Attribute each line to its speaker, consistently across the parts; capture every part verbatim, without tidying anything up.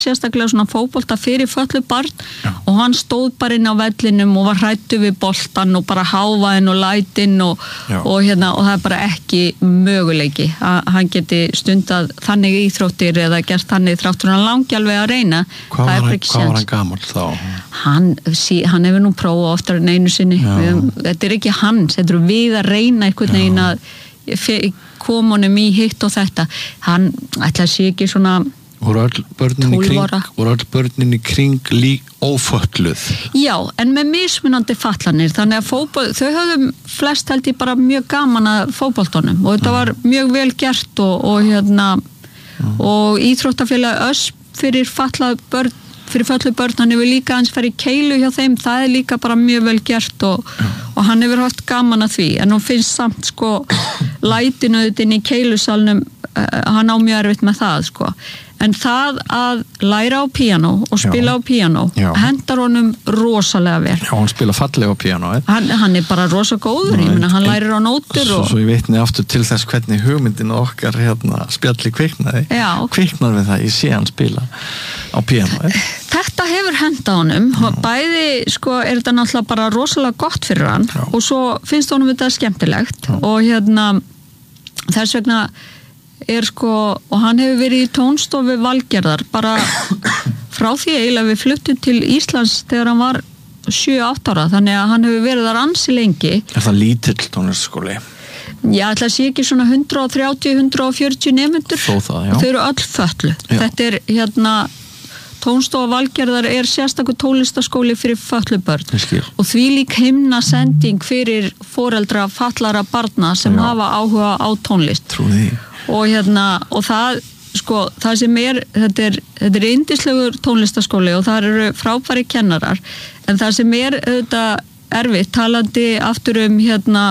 Speaker 1: sérstaklega svona fótbolta fyrir fötluð barn og hann stóð bara inn á vellinum og var hræddur við boltan og bara háfaðinn og lætinn og, og, hérna, og það er bara ekki möguleiki að hann geti stundað þannig íþróttir eða gert þannig þráttur hann langi alveg að reyna.
Speaker 2: Hvað var hann, hvað var hann gamall þá?
Speaker 1: Hann, sí, hann hefur nú prófað oftar en einu sinni. Við, þetta er ekki hans, þetta er við að reyna einhvern veginn að koma honum í hitt og þetta. Hann ætla að sé ekki svona
Speaker 2: voru öll börnin í kring, voru öll börnin í kring lík ófötluð.
Speaker 1: Já, en með mismunandi fatlanir, þannig að fótbol, þau höfðum flest held ég bara mjög gaman að fótboltanum og þetta var mjög vel gert og, og hérna mm. og íþróttafélag Ösp fyrir fatlað börn, fyrir fötluð börn, hann hefur líka hans farið í keilu hjá þeim, það er líka bara mjög vel gert og, og hann hefur haft gaman að því, en hún finnst samt sko lætinuðin í keilusalnum, uh, hann á mjög erfitt með það sko. En það að læra á píanó og spila já. á píanó já. hendar honum rosalega vel.
Speaker 2: Já, hann spila fallega á píanó.
Speaker 1: Hann, hann er bara rosa góður, Ná, ég meina, hann lærir á nótur
Speaker 2: svo,
Speaker 1: og...
Speaker 2: Svo ég vitni aftur til þess hvernig hugmyndin okkar hérna spjalli kviknaði.
Speaker 1: Já.
Speaker 2: Kviknar við það, ég sé hann spila á píanó.
Speaker 1: Þetta hefur hendað honum, já. bæði sko er þetta náttúrulega bara rosalega gott fyrir hann já. og svo finnst honum þetta skemmtilegt já. og hérna þess vegna er sko, og hann hefur verið í tónstofu Valgerðar bara frá því eiginlega við fluttum til Íslands þegar hann var sjö átta ára, þannig að hann hefur verið þar ansi lengi.
Speaker 2: Er það lítill tónlistarskóli?
Speaker 1: Já, ætla að sé ekki svona hundrað þrjátíu til hundrað fjörutíu nemendur.
Speaker 2: Þó það, já.
Speaker 1: Þau eru öll fötlu. Þetta er hérna tónstofa Valgerðar er sérstakur tónlistarskóli fyrir fötluð börn og því lík himna sending fyrir foreldra fatlara barna sem já. hafa áhuga á tónlist.
Speaker 2: Trúi því.
Speaker 1: Og hérna, og það sko, það sem er, þetta er þetta er yndislegur tónlistaskóli og það eru frábæri kennarar, en það sem er auðvitað erfitt, talandi aftur um hérna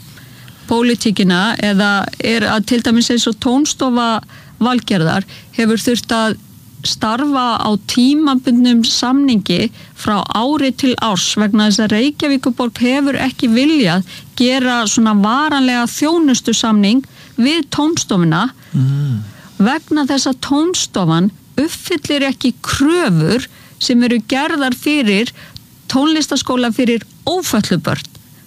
Speaker 1: pólitíkina, eða er að til dæmis eins og tónstofa Valgerðar hefur þurft að starfa á tímabundnum samningi frá ári til árs vegna þess að Reykjavíkurborg hefur ekki viljað gera svona varanlega þjónustu samning við tónstofuna mm. vegna þess að tónstofan uppfyllir ekki kröfur sem eru gerðar fyrir tónlistaskóla fyrir ófötluð börn.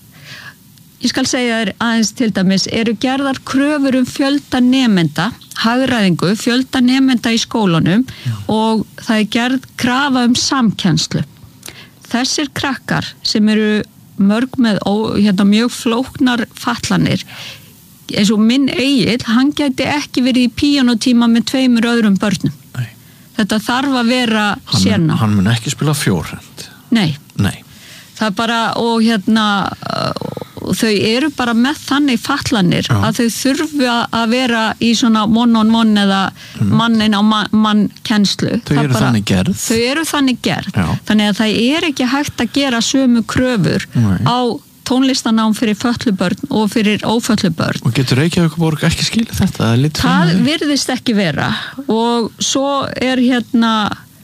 Speaker 1: Ég skal segja þér aðeins til dæmis, eru gerðar kröfur um fjölda nemenda, hagræðingu, fjölda nemenda í skólanum Já. og það er gerð krafa um samkennslu. Þessir krakkar sem eru mörg með ó, hérna, mjög flóknar fatlanir, eins og minn Egill, hann gæti ekki verið í píanótíma með tveimur öðrum börnum.
Speaker 2: Nei.
Speaker 1: Þetta þarf að vera sérna.
Speaker 2: Hann mun ekki spila fjórhend.
Speaker 1: Nei.
Speaker 2: Nei.
Speaker 1: Það er bara, og hérna, og þau eru bara með þannig fatlanir Já. að þau þurfa að vera í svona one-on-one eða mm. mannin á mann, mann kennslu.
Speaker 2: Þau eru bara, þannig gerð.
Speaker 1: Þau eru þannig gerð.
Speaker 2: Já.
Speaker 1: Þannig að það er ekki hægt að gera sömu kröfur Nei. á tónlistanám fyrir fötlubörn og fyrir ófötlubörn.
Speaker 2: Og getur Reykjavíkurborg ekki skilja þetta?
Speaker 1: Það virðist ekki vera og svo er hérna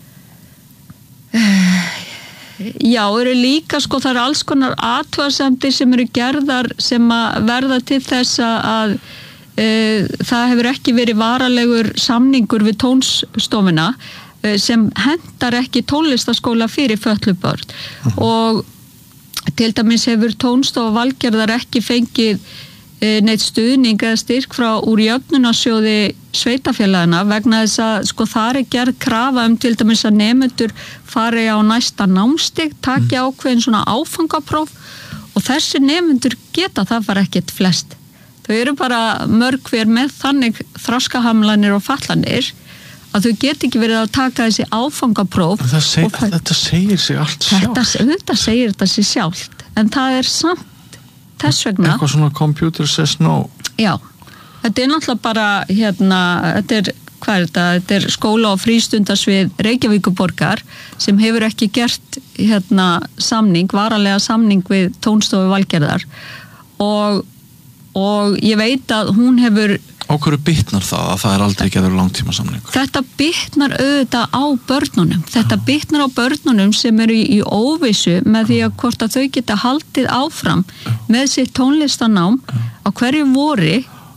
Speaker 1: já, eru líka sko, það eru alls konar athugasemdir sem eru gerðar sem að verða til þess að e, það hefur ekki verið varalegur samningur við tónstofuna e, sem hendar ekki tónlistaskóla fyrir fötlubörn uh-huh. og til dæmis hefur tónstofa Valgerðar ekki fengið e, neitt stuðning eða styrk frá úr jöfnunarsjóði sveitafélagana vegna þess að sko þar er gerð krafa um til dæmis að nemendur fari á næsta námstig, taki mm. ákveðin svona áfangapróf og þessi nemendur geta það bara ekkert flest. Þau eru bara mörg hver með þannig þroskahamlanir og fatlanir að þau get ekki verið að taka þessi áfangapróf.
Speaker 2: Seg, það, þetta segir sig allt sjálft.
Speaker 1: Þetta, þetta segir þetta sig sjálft, en það er samt þess vegna.
Speaker 2: Eitthvað svona computer says no.
Speaker 1: Já, þetta er náttúrulega bara, hérna, þetta er, hvað er þetta, þetta er skóla- og frístundasvið Reykjavíkurborgar sem hefur ekki gert, hérna, samning, varanlega samning við tónstofu Valgerðar og, og ég veit að hún hefur
Speaker 2: Á hverju bitnar það að það er aldrei gerður langtíma samningur?
Speaker 1: Þetta bitnar auðvitað á börnunum. Þetta bitnar á börnunum sem eru í, í óvissu með því að hvort að þau geta haldið áfram með sitt tónlistanám á hverju vori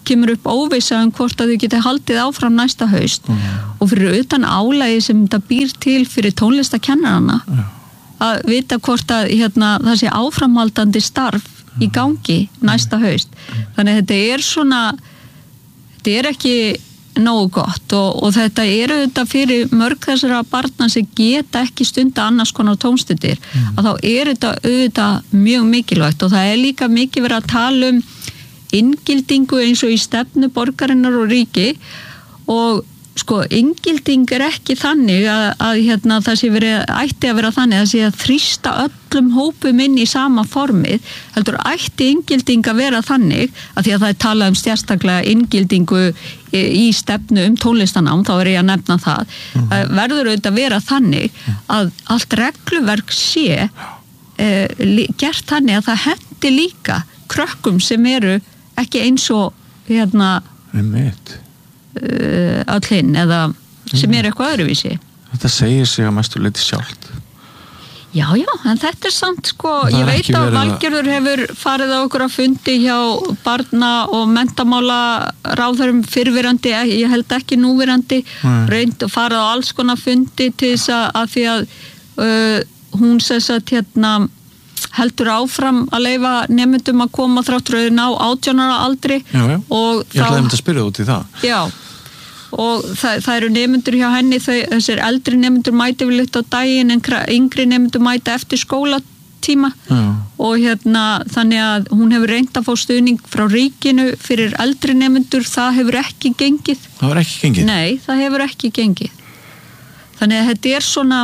Speaker 1: kemur upp óvissa um hvort að þau geti haldið áfram næsta haust mm. og fyrir utan álagi sem þetta býr til fyrir tónlistakennarana mm. að vita hvort að hérna, það sé áframhaldandi starf mm. í gangi næsta haust mm. þannig að þetta er svona þetta er ekki nógu gott og, og þetta eru þetta fyrir mörg þessara barna sem geta ekki stunda annars konar tónstundir mm. að þá er þetta auðvitað mjög mikilvægt og það er líka mikið verið að tala um inngildingu eins og í stefnu borgarinnar og ríki og sko inngilding er ekki þannig að, að hérna, það sé verið, ætti að vera þannig að það sé að þrýsta öllum hópum inn í sama formið, heldur ætti inngilding að vera þannig að því að það er talað um sérstaklega inngildingu í, í stefnu um tónlistanám, þá er ég að nefna það mm-hmm. verður auðvitað að vera þannig að allt regluverk sé eh, gert þannig að það hendi líka krökkum sem eru ekki eins og hérna
Speaker 2: einmitt
Speaker 1: Uh, all hinn eða sem er eitthvað öðruvísi.
Speaker 2: Þetta segir sig að mestu leyti sjálft.
Speaker 1: Já, já, en þetta er samt sko, ég veit að Valgerður hefur farið á okkur að fundi hjá barna og menntamála ráðherrum fyrrverandi, ég held ekki núverandi, reynd og farið á alls konar fundi til þess að, að því að uh, hún sess að hérna heldur áfram að leyfa nemendum að koma þráttur að ná átján ára aldri
Speaker 2: já, já.
Speaker 1: og
Speaker 2: ég ætlaði um að spyrja út í það
Speaker 1: já, og það, það eru nemendur hjá henni þau, þessir eldri nemendur mæti við litt á daginn en yngri nemendur mæti eftir skólatíma já. Og hérna þannig að hún hefur reynt að fá stuðning frá ríkinu fyrir eldri nemendur, það hefur ekki gengið
Speaker 2: það hefur ekki gengið?
Speaker 1: Nei, það hefur ekki gengið þannig að þetta er svona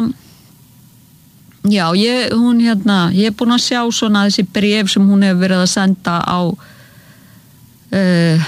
Speaker 1: já, ég, hún hérna, ég er búin að sjá svona þessi bréf sem hún hefur verið að senda á uh,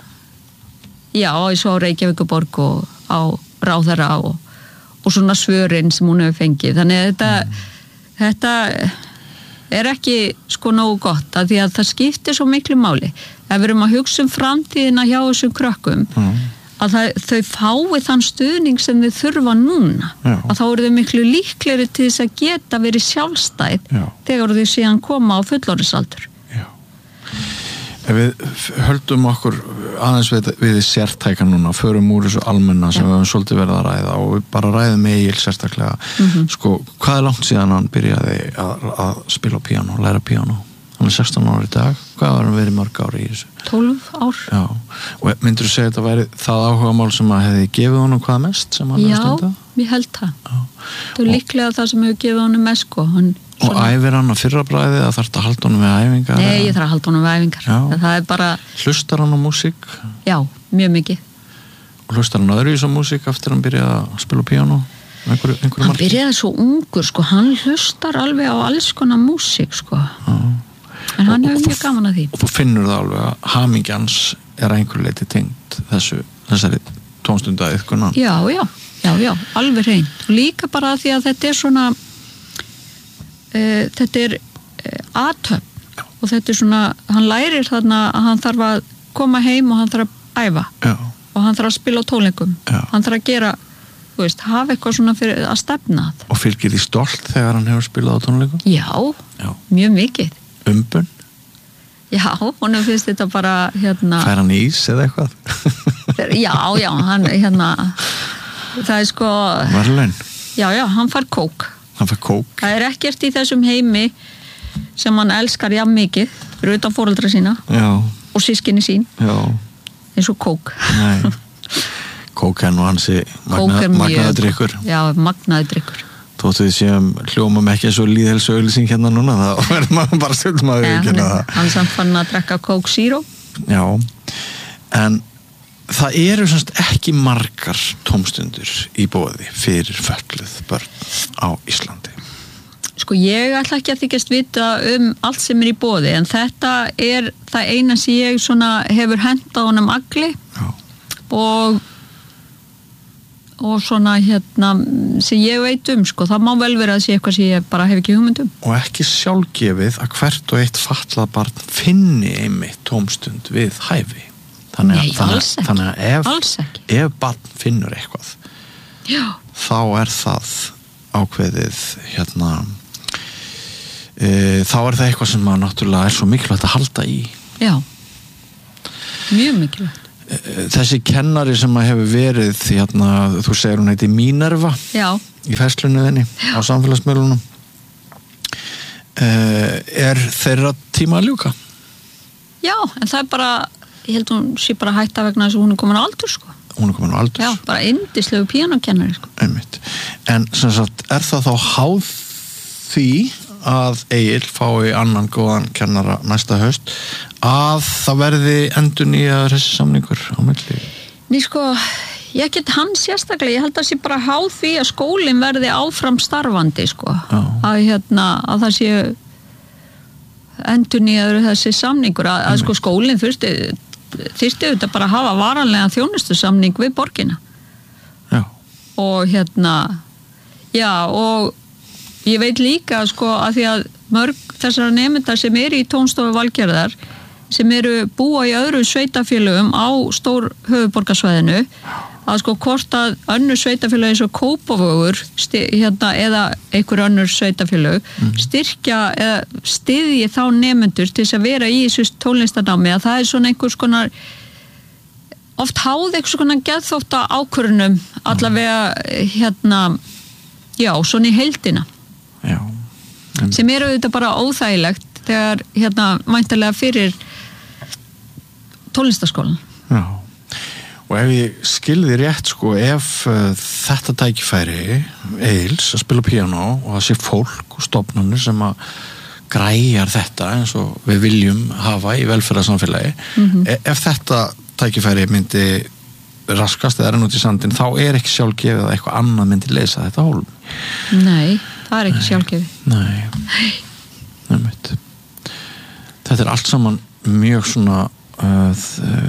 Speaker 1: já, eins og á Reykjavíkurborg og á ráðherra og, og svona svörin sem hún hefur fengið. Þannig að þetta, mm. þetta er ekki sko nógu gott að því að það skiptir svo miklu máli. Ef við erum að hugsa um framtíðina hjá þessum krökkum mm. að það, þau fái þann stuðning sem þau þurfa núna já. Að þá eru þau miklu líklegri til þess að geta verið sjálfstæð já. Þegar þau síðan koma á fullorðinsaldur.
Speaker 2: Já. Ef við höldum okkur aðeins við, við sértæka núna, förum úr þessu almenna sem já. Við höfum svolítið verið að ræða og við bara ræðum Egil sérstaklega. Mm-hmm. Sko, hvað er langt síðan hann byrjaði að, að spila píanó, læra píanó? Hann er sextán ára í dag. Hvað var hann verið mörg ári í þessu?
Speaker 1: tólf ár.
Speaker 2: Já. Og myndirðu segja að þetta væri það áhugamál sem að hefði gefið honum hvað mest sem hann hefði stundað?
Speaker 1: Já, ég held það. Já. Það er líklega það sem hefur gefið honum mest sko. Hann,
Speaker 2: og svona... æfir hann að fyrra bræði að þarf að halda honum við æfingar?
Speaker 1: Nei, ég þarf að halda honum við æfingar. Það er bara...
Speaker 2: Hlustar hann á músík?
Speaker 1: Já, mjög mikið.
Speaker 2: Og hlustar hann öðru í svo músík eftir hann byrjaði að spila píanó? Einhverju, einhverju
Speaker 1: hann
Speaker 2: marki?
Speaker 1: Byrjaði svo ungur sko. Hann hlustar alveg á alls konar músík sko. Já. En hann hefur mjög gaman að því.
Speaker 2: Og þú finnur það alveg að hamingjans er að einhverju leiti tengt þessu, þessari tónstundaiðkunan.
Speaker 1: Já, já, já, já, alveg hrein. Og líka bara því að þetta er svona, uh, þetta er uh, athöfn og þetta er svona, hann lærir þarna að hann þarf að koma heim og hann þarf að æfa já. Og hann þarf að spila á tónleikum. Já. Hann þarf að gera, þú veist, hafa eitthvað svona fyrir að stefna það.
Speaker 2: Og fylgir því stolt þegar hann hefur spilað á tónleikum?
Speaker 1: Já, já. Mjög mikið.
Speaker 2: Umbun?
Speaker 1: Já, honum finnst þetta bara hérna...
Speaker 2: Fær hann ís eða eitthvað?
Speaker 1: Já, já, hann hérna það er sko...
Speaker 2: Verðlaun?
Speaker 1: Já, já, hann fær kók.
Speaker 2: Hann fær kók?
Speaker 1: Það er ekkert í þessum heimi sem hann elskar jafn mikið fyrir utan foreldra sína já. Og sískinni sín já. Eins og kók.
Speaker 2: Nei, kók er nú hansi magna, magnaður drykkur.
Speaker 1: Já, magnaður drykkur.
Speaker 2: Þóttu við séum hljómum ekki eins og líðhelsu auglýsing hérna núna, þá verður maður bara stundum að viðurkenna það.
Speaker 1: Hann samt fann að drekka Coke Zero.
Speaker 2: Já, en það eru semst ekki margar tómstundur í boði fyrir fötluð börn á Íslandi.
Speaker 1: Sko ég ætla ekki að þykjast vita um allt sem er í boði, en þetta er það eina sem ég svona hefur hendað honum agli Já. og og svona hérna sem ég veit um sko, það má vel vera að sé eitthvað sem ég bara hef ekki hugmynd um.
Speaker 2: Og ekki sjálfgefið að hvert og eitt fatlað barn finni einmitt tómstund við hæfi. Þannig að,
Speaker 1: Nei,
Speaker 2: þannig,
Speaker 1: alls ekki.
Speaker 2: Þannig að ef,
Speaker 1: alls ekki.
Speaker 2: Ef barn finnur eitthvað
Speaker 1: Já.
Speaker 2: Þá er það ákveðið hérna e, þá er það eitthvað sem maður náttúrulega er svo mikilvægt að halda í.
Speaker 1: Já. Mjög mikilvægt.
Speaker 2: Þessi kennari sem að hefur verið hérna, þú segir hún heiti Mínerva
Speaker 1: Já.
Speaker 2: Í færslunniðinni á samfélagsmiðlunum er þeirra tíma að ljúka?
Speaker 1: Já, en það er bara ég held hún sé bara hætta vegna þess að hún er komin á aldur sko.
Speaker 2: Hún er komin á aldur?
Speaker 1: Já, bara yndislegu píanókennari sko.
Speaker 2: Einmitt. En sem sagt, er það þá háð því að Egill fái annan góðan kennara næsta haust að það verði endurnýjaður þessi samningur á milli?
Speaker 1: Ný sko, ég get hann sérstaklega, ég held að sé bara háð því að skólinn verði áfram starfandi sko. Að hérna, að það sé endurnýjaður þessi samningur að, að sko skólinn þurfti þyrfti auðvitað bara að hafa varanlega þjónustusamning við borgina.
Speaker 2: Já.
Speaker 1: Og hérna já, og ég veit líka sko að því að mörg þessara nemyndar sem eru í tónstofu Valgerðar sem eru búa í öðru sveitafélögum á stór höfuðborgarsvæðinu að sko hvort að önnur sveitafélög eins og Kópavogur hérna, eða einhver önnur sveitafélög mm. styrkja eða styðji þá nemyndur til þess að vera í þessu tónlistarnámi að það er svona einhvers konar oft háð einhvers konar geðþótta ákvörunum allavega hérna já, svona í heildina.
Speaker 2: Já. En...
Speaker 1: sem eru auðvitað bara óþægilegt þegar hérna væntanlega fyrir tónlistarskólan.
Speaker 2: Já, og ef ég skilði rétt sko, ef uh, þetta tækifæri Egils að spila píanó og það sé fólk og stofnanir sem að græjar þetta eins og við viljum hafa í velferðarsamfélagi mm-hmm. e- ef þetta tækifæri myndi raskast eða renn út í sandin þá er ekki sjálfgefið að eitthvað annað myndi leysa þetta hólm.
Speaker 1: Nei, það er ekki sjálfgefið.
Speaker 2: Nei, nefnitt. Þetta er allt saman mjög svona uh,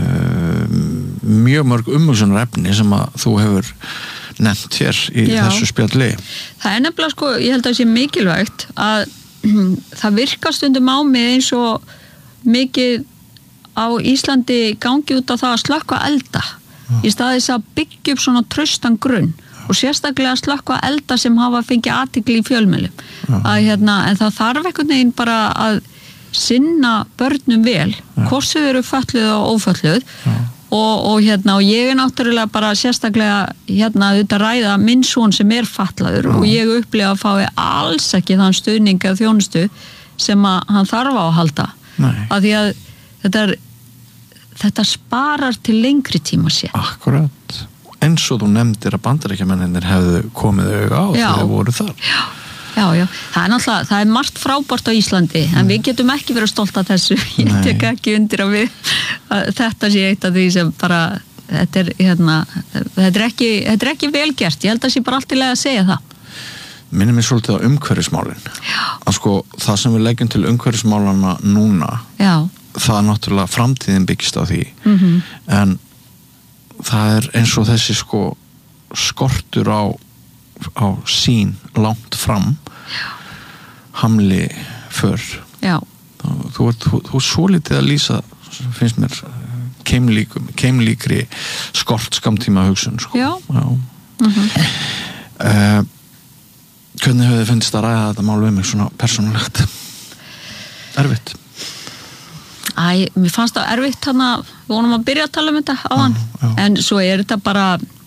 Speaker 2: mjög mörg umhugsunar efni sem að þú hefur nefnt hér í Já. Þessu spjalli.
Speaker 1: Það er nefnilega sko, ég held að það sé mikilvægt að það virkar stundum á mig eins og mikið á Íslandi gangi út á það að slökkva elda. Í staði þess að byggja upp svona traustan grunn og sérstaklega slökkva elda sem hafa fengið athygli í fjölmiðlum að hérna, en það þarf einhvern veginn bara að sinna börnum vel, hvort þau eru fötluð og ófötluð og, og hérna, og ég er náttúrulega bara sérstaklega hérna auðvitað ræða minn son sem er fatlaður og ég upplifa að fái alls ekki þann stuðning eða þjónustu sem að hann þarf á að halda.
Speaker 2: Nei.
Speaker 1: Að því að þetta er þetta sparar til lengri tíma sér.
Speaker 2: Akkurat. Eins og þú nefndir að bandaríkjamennir hefðu komið auga á þegar þau voru þar.
Speaker 1: Já, já, já. Það er náttúrulega, það er margt frábært á Íslandi, en mm. við getum ekki verið stolt af þessu. Ég
Speaker 2: Nei.
Speaker 1: tek ekki undir að við, að þetta sé eitt af því sem bara, þetta er, hérna, þetta er ekki, þetta er ekki vel gert. Ég held að það sé bara allt í lagi að segja það.
Speaker 2: Minnir mér svolítið á umhverfismálin.
Speaker 1: Já.
Speaker 2: Að sko, það sem við leggjum til umhverfismálana núna,
Speaker 1: Já.
Speaker 2: Það er náttúrulega framtíðin byggist á því
Speaker 1: mm-hmm.
Speaker 2: en það er eins og þessi sko skortur á, á sín langt fram
Speaker 1: Já.
Speaker 2: Hamli för
Speaker 1: Já.
Speaker 2: þú ert þú, þú svo litið að lýsa finnst mér keimlíkum, keimlíkri skort skamtíma hugsun sko.
Speaker 1: Já.
Speaker 2: Já.
Speaker 1: Mm-hmm.
Speaker 2: Uh, hvernig hefur þið finnst að ræða þetta mál við mig svona persónulegt erfitt?
Speaker 1: Æ, mér fannst það erfitt hann að við vonum að byrja að tala um þetta á hann
Speaker 2: já, já.
Speaker 1: En svo er þetta bara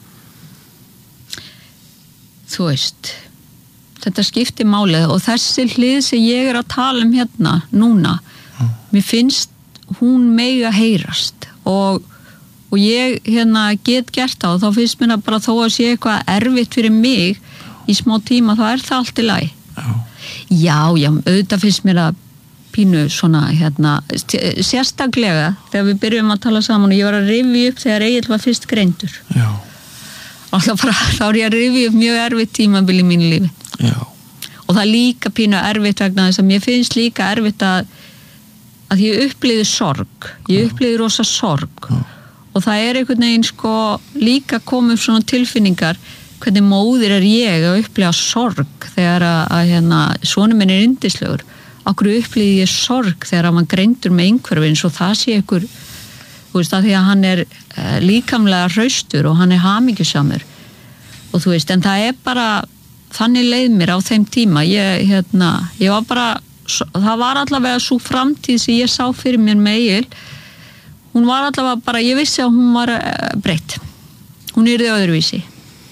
Speaker 1: þú veist þetta skiptir málið og þessi hlið sem ég er að tala um hérna núna
Speaker 2: já.
Speaker 1: Mér finnst hún mega heyrast og, og ég hérna get gert það og þá finnst mér að bara þó að sé eitthvað erfitt fyrir mig í smá tíma þá er það allt í lagi
Speaker 2: Já,
Speaker 1: já, já auðvitað finnst mér að pínu svona hérna sérstaklega þegar við byrjum að tala saman og ég var að rifja upp þegar Egill var fyrst greindur
Speaker 2: Já.
Speaker 1: Alltaf bara, þá er ég að rifja upp mjög erfitt tímabil í mínu lífi
Speaker 2: Já.
Speaker 1: Og það er líka pínu erfitt vegna þess að mér finnst líka erfitt að að ég upplýði sorg ég upplýði rosa sorg
Speaker 2: Já.
Speaker 1: Og það er einhvern veginn sko líka komið upp svona tilfinningar hvernig móðir er ég að upplýða sorg þegar að, að hérna, sonur minn er yndislegur okkur upplýði ég sorg þegar að mann greindur með einhverfi eins og það sé ykkur þú veist að því að hann er uh, líkamlega hraustur og hann er hamingjusamur og þú veist en það er bara þannig leið mér á þeim tíma ég, hérna, ég var bara það var allavega svo framtíð sem ég sá fyrir mér með Egill hún var allavega bara, ég vissi að hún var breytt, hún yrði öðruvísi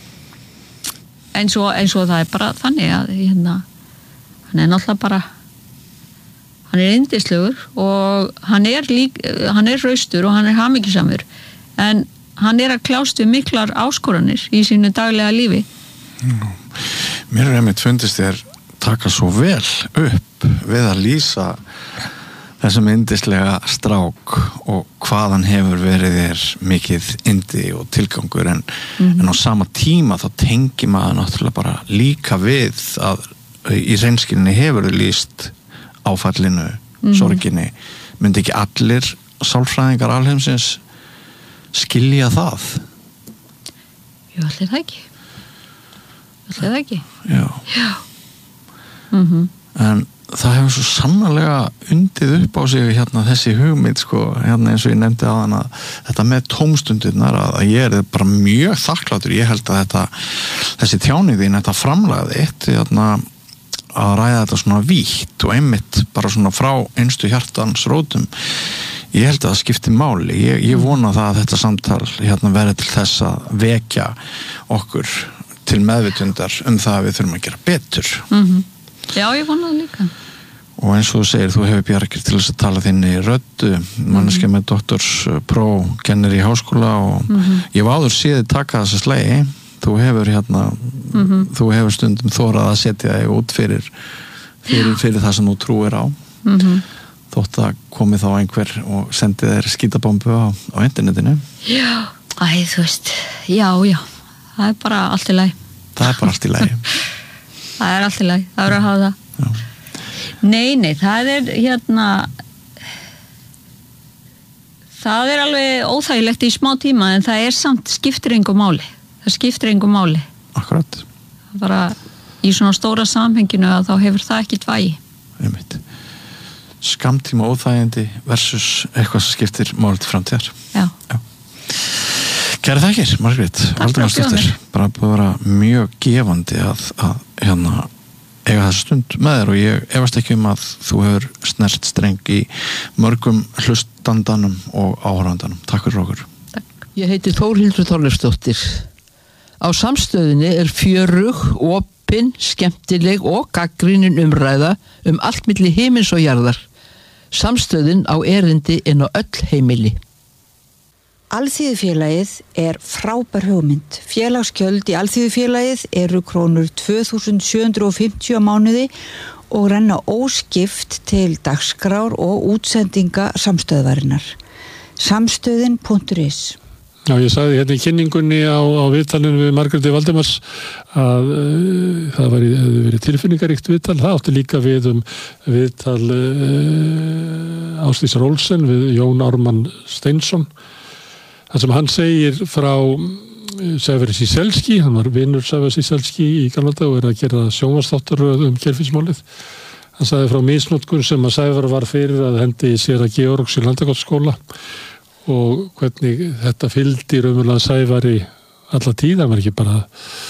Speaker 1: en svo, en svo það er bara þannig að hérna, hann er náttúrulega bara hann er yndislegur og hann er lík, hann er hraustur og hann er hamingjusamur en hann er að kljást við miklar áskoranir í sínu daglega lífi.
Speaker 2: Nú, mér er einmitt fundist þér taka svo vel upp við að lýsa þessum yndislega strák og hvaðan hefur verið þér mikið yndi og tilgangur en, mm-hmm. en á sama tíma þá tengir maður náttúrulega bara líka við að í reynskilni hefur þið lýst áfallinu, mm-hmm. sorginni myndi ekki allir sálfræðingar alheimsins skilja það?
Speaker 1: Jú, allir það ekki allir það ekki
Speaker 2: Já,
Speaker 1: Já. Mm-hmm.
Speaker 2: En það hefur svo sannarlega undið upp á sig hérna þessi hugmynd sko, hérna eins og ég nefndi á hann að þetta með tómstundirnar að, að ég er bara mjög þakklátur, ég held að þetta þessi tjáning þín, þetta framlagði eitt hérna að ræða þetta svona vítt og einmitt bara svona frá einstu hjartans rótum ég held að það skipti máli ég, ég vona það að þetta samtal hérna verði til þess að vekja okkur til meðvitundar um það að við þurfum að gera betur
Speaker 1: mm-hmm. Já, ég vona það líka
Speaker 2: og eins og þú segir, þú hefur bjargir til þess að tala þinni röddu, manneskja mm-hmm. með doktorspróf, kennir í háskóla og mm-hmm. ég var áður síði taka þessa slegi, þú hefur hérna mm-hmm. þú hefur stundum þórað að setja þig út fyrir fyrir, fyrir það sem þú trúir á
Speaker 1: mm-hmm.
Speaker 2: þótt að komi þá einhver og sendi þér skítabombu á, á internetinu
Speaker 1: Já, æ, þú veist já, já, það er bara allt í lagi
Speaker 2: það er bara allt í lagi
Speaker 1: það er allt í lagi, það er að hafa það
Speaker 2: Já.
Speaker 1: Nei, nei, það er hérna það er alveg óþægilegt í smá tíma en það er samt skiptir engu máli það skiptir engu máli
Speaker 2: Akkurat
Speaker 1: bara í svona stóra samhenginu að þá hefur það ekkert vægi
Speaker 2: Einmitt. Skammtíma óþægindi versus eitthvað sem skiptir máli til framtíðar
Speaker 1: Já,
Speaker 2: Já. Kæra þakkir, Margrét
Speaker 1: Valdemarsdóttir,
Speaker 2: bara búið að vera mjög gefandi að, að hérna eiga þessa stund með þér og ég efast ekki um að þú hefur snert streng í mörgum hlustandanum og áhorfandanum. Takk fyrir okkur.
Speaker 1: Takk.
Speaker 3: Ég heiti Þórhildur Þorleifsdóttir. Á Samstöðinni er fjörug, opin, skemmtileg og gagnrýnin umræða um allt milli himins og jarðar. Samstöðin á erindi inn á öll heimili.
Speaker 4: Alþýðufélagið er frábær hugmynd. Félagsgjöld í Alþýðufélagið eru krónur tvö þúsund sjö hundruð fimmtíu á mánuði og renna óskipt til dagskrár og útsendinga samstöðvarinnar. Samstöðin punktur is.
Speaker 5: Já, ég sagði hérna í kynningunni á, á viðtalinu við Margréti Valdemars að uh, það var verið tilfinningaríkt viðtal. Það átti líka við um viðtal uh, Ásdísar Olsen við Jón Ármann Steinsson. Það sem hann segir frá Sævari Síselski, hann var vinur Sævari Síselski í Kanada og er að gera sjónvarpsþáttaröð um Geirfinnsmálið. Hann sagði frá misnotkun sem að Sævar var fyrir að hendi sér að Georgs í Landakotsskóla og hvernig þetta fylgdi raunverulega Sævari alla tíð, hann var ekki bara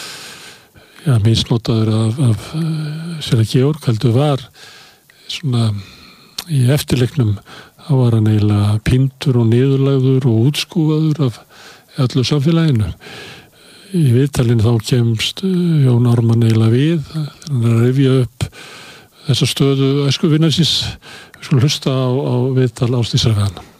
Speaker 5: ja, misnotaður af, af sér að Georg, heldur var svona í eftirleiknum þá var hann eiginlega píntur og niðurlagður og útskúfaður af öllu samfélaginu. Í viðtalinu þá kemst Jón Ármann eiginlega við, hann er að rifja upp þessa stöðu æsku vinnarsins. Við skulum hlusta á, á viðtal Ásdísar við hann.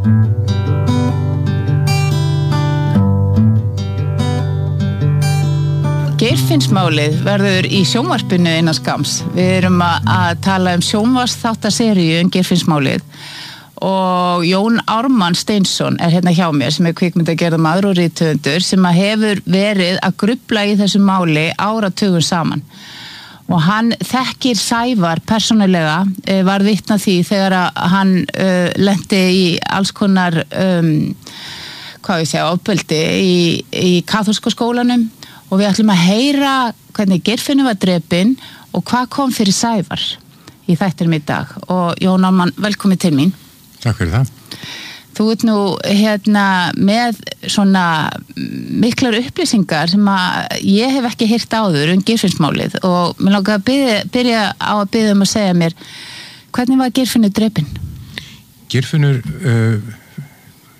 Speaker 6: Geirfinnsmálið verður í sjónvarpinu innan skams. Við erum að, að tala um sjónvarpsþáttaseríu um Geirfinnsmálið og Jón Ármann Steinsson er hérna hjá mér sem er kvikmyndagerðarmaður og rithöfundur sem að hefur verið að grufla í þessu máli áratugum saman og hann þekkir Sævar persónulega, var vitni að því þegar að hann uh, lenti í alls konar um, hvað ég segja, ofbeldi í, í kaþólska skólanum og við ætlum að heyra hvernig Geirfinnur var drepinn og hvað kom fyrir Sævar í þættinum í dag og Jón Ármann, velkomin til mín.
Speaker 7: Takk fyrir það.
Speaker 6: Þú ert nú hérna með svona miklar upplýsingar sem að ég hef ekki heyrt áður um Geirfinnsmálið og mér langar að byrja, byrja á að byrja um að segja mér hvernig var Geirfinnur drepinn?
Speaker 7: Geirfinnur uh,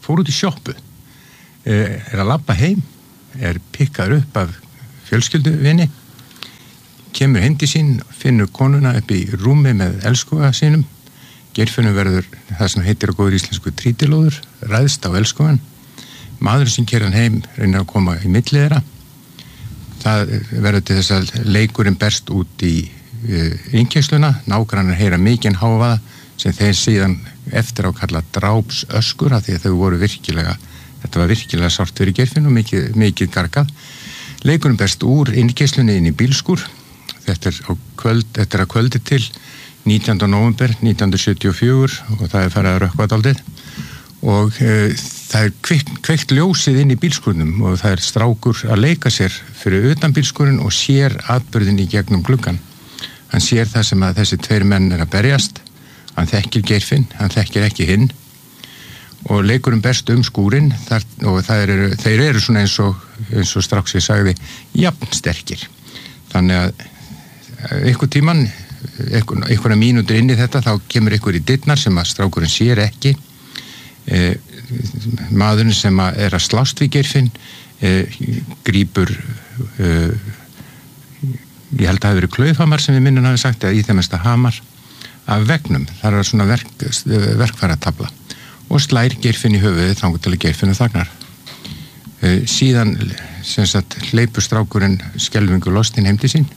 Speaker 7: fór út í sjoppu, er að labba heim, er pikkaður upp af fjölskylduvinni, kemur hendi sín, finnur konuna upp í rúmi með elskuga sínum, Geirfinnur verður það sem heitir á góður íslensku trítilóður, ræðst á elskugan, maður sem keyrir hann heim reynir að koma í milli þeirra, það verður til þess að leikurinn berst út í innkeysluna, nágrannar heyra mikinn hávaða sem þeir síðan eftir á kalla dráps öskur af því að þau voru virkilega, þetta var virkilega sárt fyrir Geirfinn og mikið, mikið gargað. Leikurinn berst úr innkeyslunni inn í bílskúr, þetta er, á kvöld, þetta er að kvöldi til nítjánda nóvember nítján hundruð sjötíu og fjögur og það er farið að rökkva dálítið og e, það er kveikt, kveikt ljósið inn í bílskúrnum og það er strákur að leika sér fyrir utan bílskúrin og sér atburðin í gegnum gluggan. Hann sér það sem að þessi tveir menn er að berjast, hann þekkir Geirfinn, hann þekkir ekki hinn og leikurinn berst um skúrin þar, og það eru, þeir eru svona eins og, eins og strax ég sagði, jafn sterkir. Þannig að einhver tíman, einhverja mínútur inn í þetta, þá kemur einhver í dyrnar sem að strákurinn sér ekki. E, maðurinn sem að er að slást við Geirfinn e, grípur e, ég held að það hafi verið klaufhamar sem við minnum hafi sagt eða í þeim mesta hamar af vegnum, það er svona verk, verkfæratabla og slær Geirfinn í höfuðið þangur til að Geirfinn þagnar e, síðan sem sagt hleypur strákurinn skelfingu lostinn heim til sín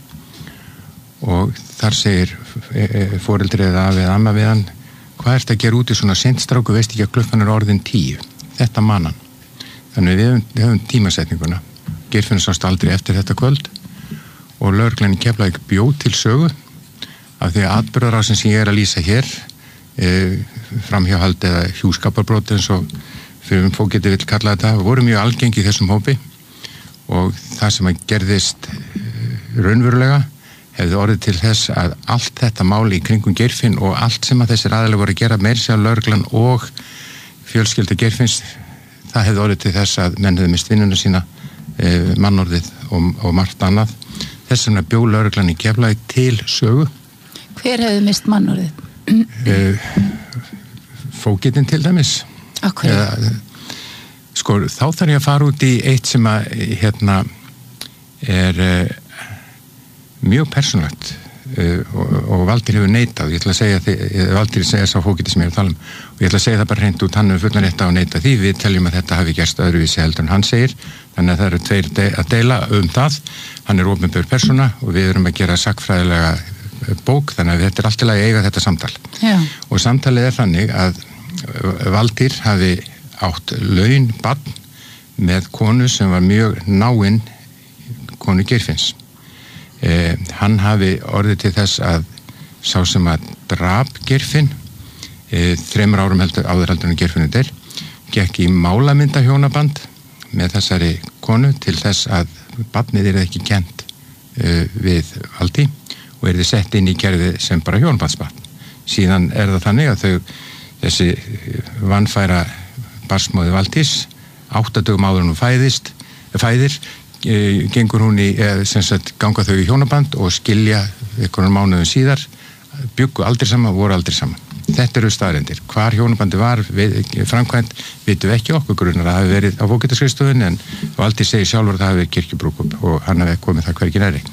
Speaker 7: og þar segir e, e, foreldrið af eða amma við hann hvað ert að gera út í svona sent stráku, veist ekki að klukkan er orðin tíu, þetta man hann. Þannig við höfum, við höfum tímasetninguna. Geirfinnur sást aldrei eftir þetta kvöld og lögreglan í Keflavík bjó til sögu af því að atburðarásin sem ég er að lýsa hér, e, framhjáhald eða hjúskaparbrót eins og fyrir um fólk geti vill kalla þetta, voru mjög algengi í þessum hópi og það sem að gerðist e, raunverulega hefði orðið til þess að allt þetta máli í kringum Geirfinn og allt sem að þessir aðalega voru að gera meira sér lögreglan og fjölskylda Geirfinns, það hefði orðið til þess að menn hefði mist vinnuna sína, e, mannorðið og, og margt annað. Þess vegna bjó lögreglan í Keflavík til sögu.
Speaker 6: Hver hefði mist mannorðið?
Speaker 7: E, fógetinn til dæmis.
Speaker 6: Akkur?
Speaker 7: E, sko, þá þarf ég að fara út í eitt sem að hérna er e, mjög persónulegt uh, og, og Valtýr hefur neitað, ég ætla að segja því, Valtýr segja þess að fókiti sem ég er að tala um og ég ætla að segja það bara hreint út, hann hefur fullan rétt á að neita því, við teljum að þetta hafi gerst öðruvísi heldur en hann segir, þannig að það eru tveir de að deila um það, hann er opinber persóna og við erum að gera sagnfræðilega bók, þannig að þetta er allt í lagi að eiga þetta samtal.
Speaker 6: Já. Og
Speaker 7: samtalið er þannig að Valtýr hafi átt laun barn með konu sem var mjög náinn konu Geirfinns. Eh, hann hafi orðið til þess að sá sem að drap Geirfinn eh, þremur árum heldur, áður heldur en Geirfinnur deyr gekk í málamynda hjónaband með þessari konu til þess að barnið er ekki kent eh, við Valtý og er þið sett inn í kerfið sem bara hjónabandsbarn. Síðan er það þannig að þau þessi vanfæra barsmóði Valtýs áttadögum áður hún fæðist fæðir gengur hún í, sem sagt, ganga þau í hjónaband og skilja einhvern mánuðum síðar, byggu aldrei saman, voru aldrei saman. Þetta eru staðreyndir. Hvar hjónabandi var við, framkvæmt, vitum við ekki okkur grunar að það hafi verið á bókitaskristofunni en Valtýr segir sjálfur að það hafi verið kirkjubrúðkaup og hann hafi komið það hvergi nærri.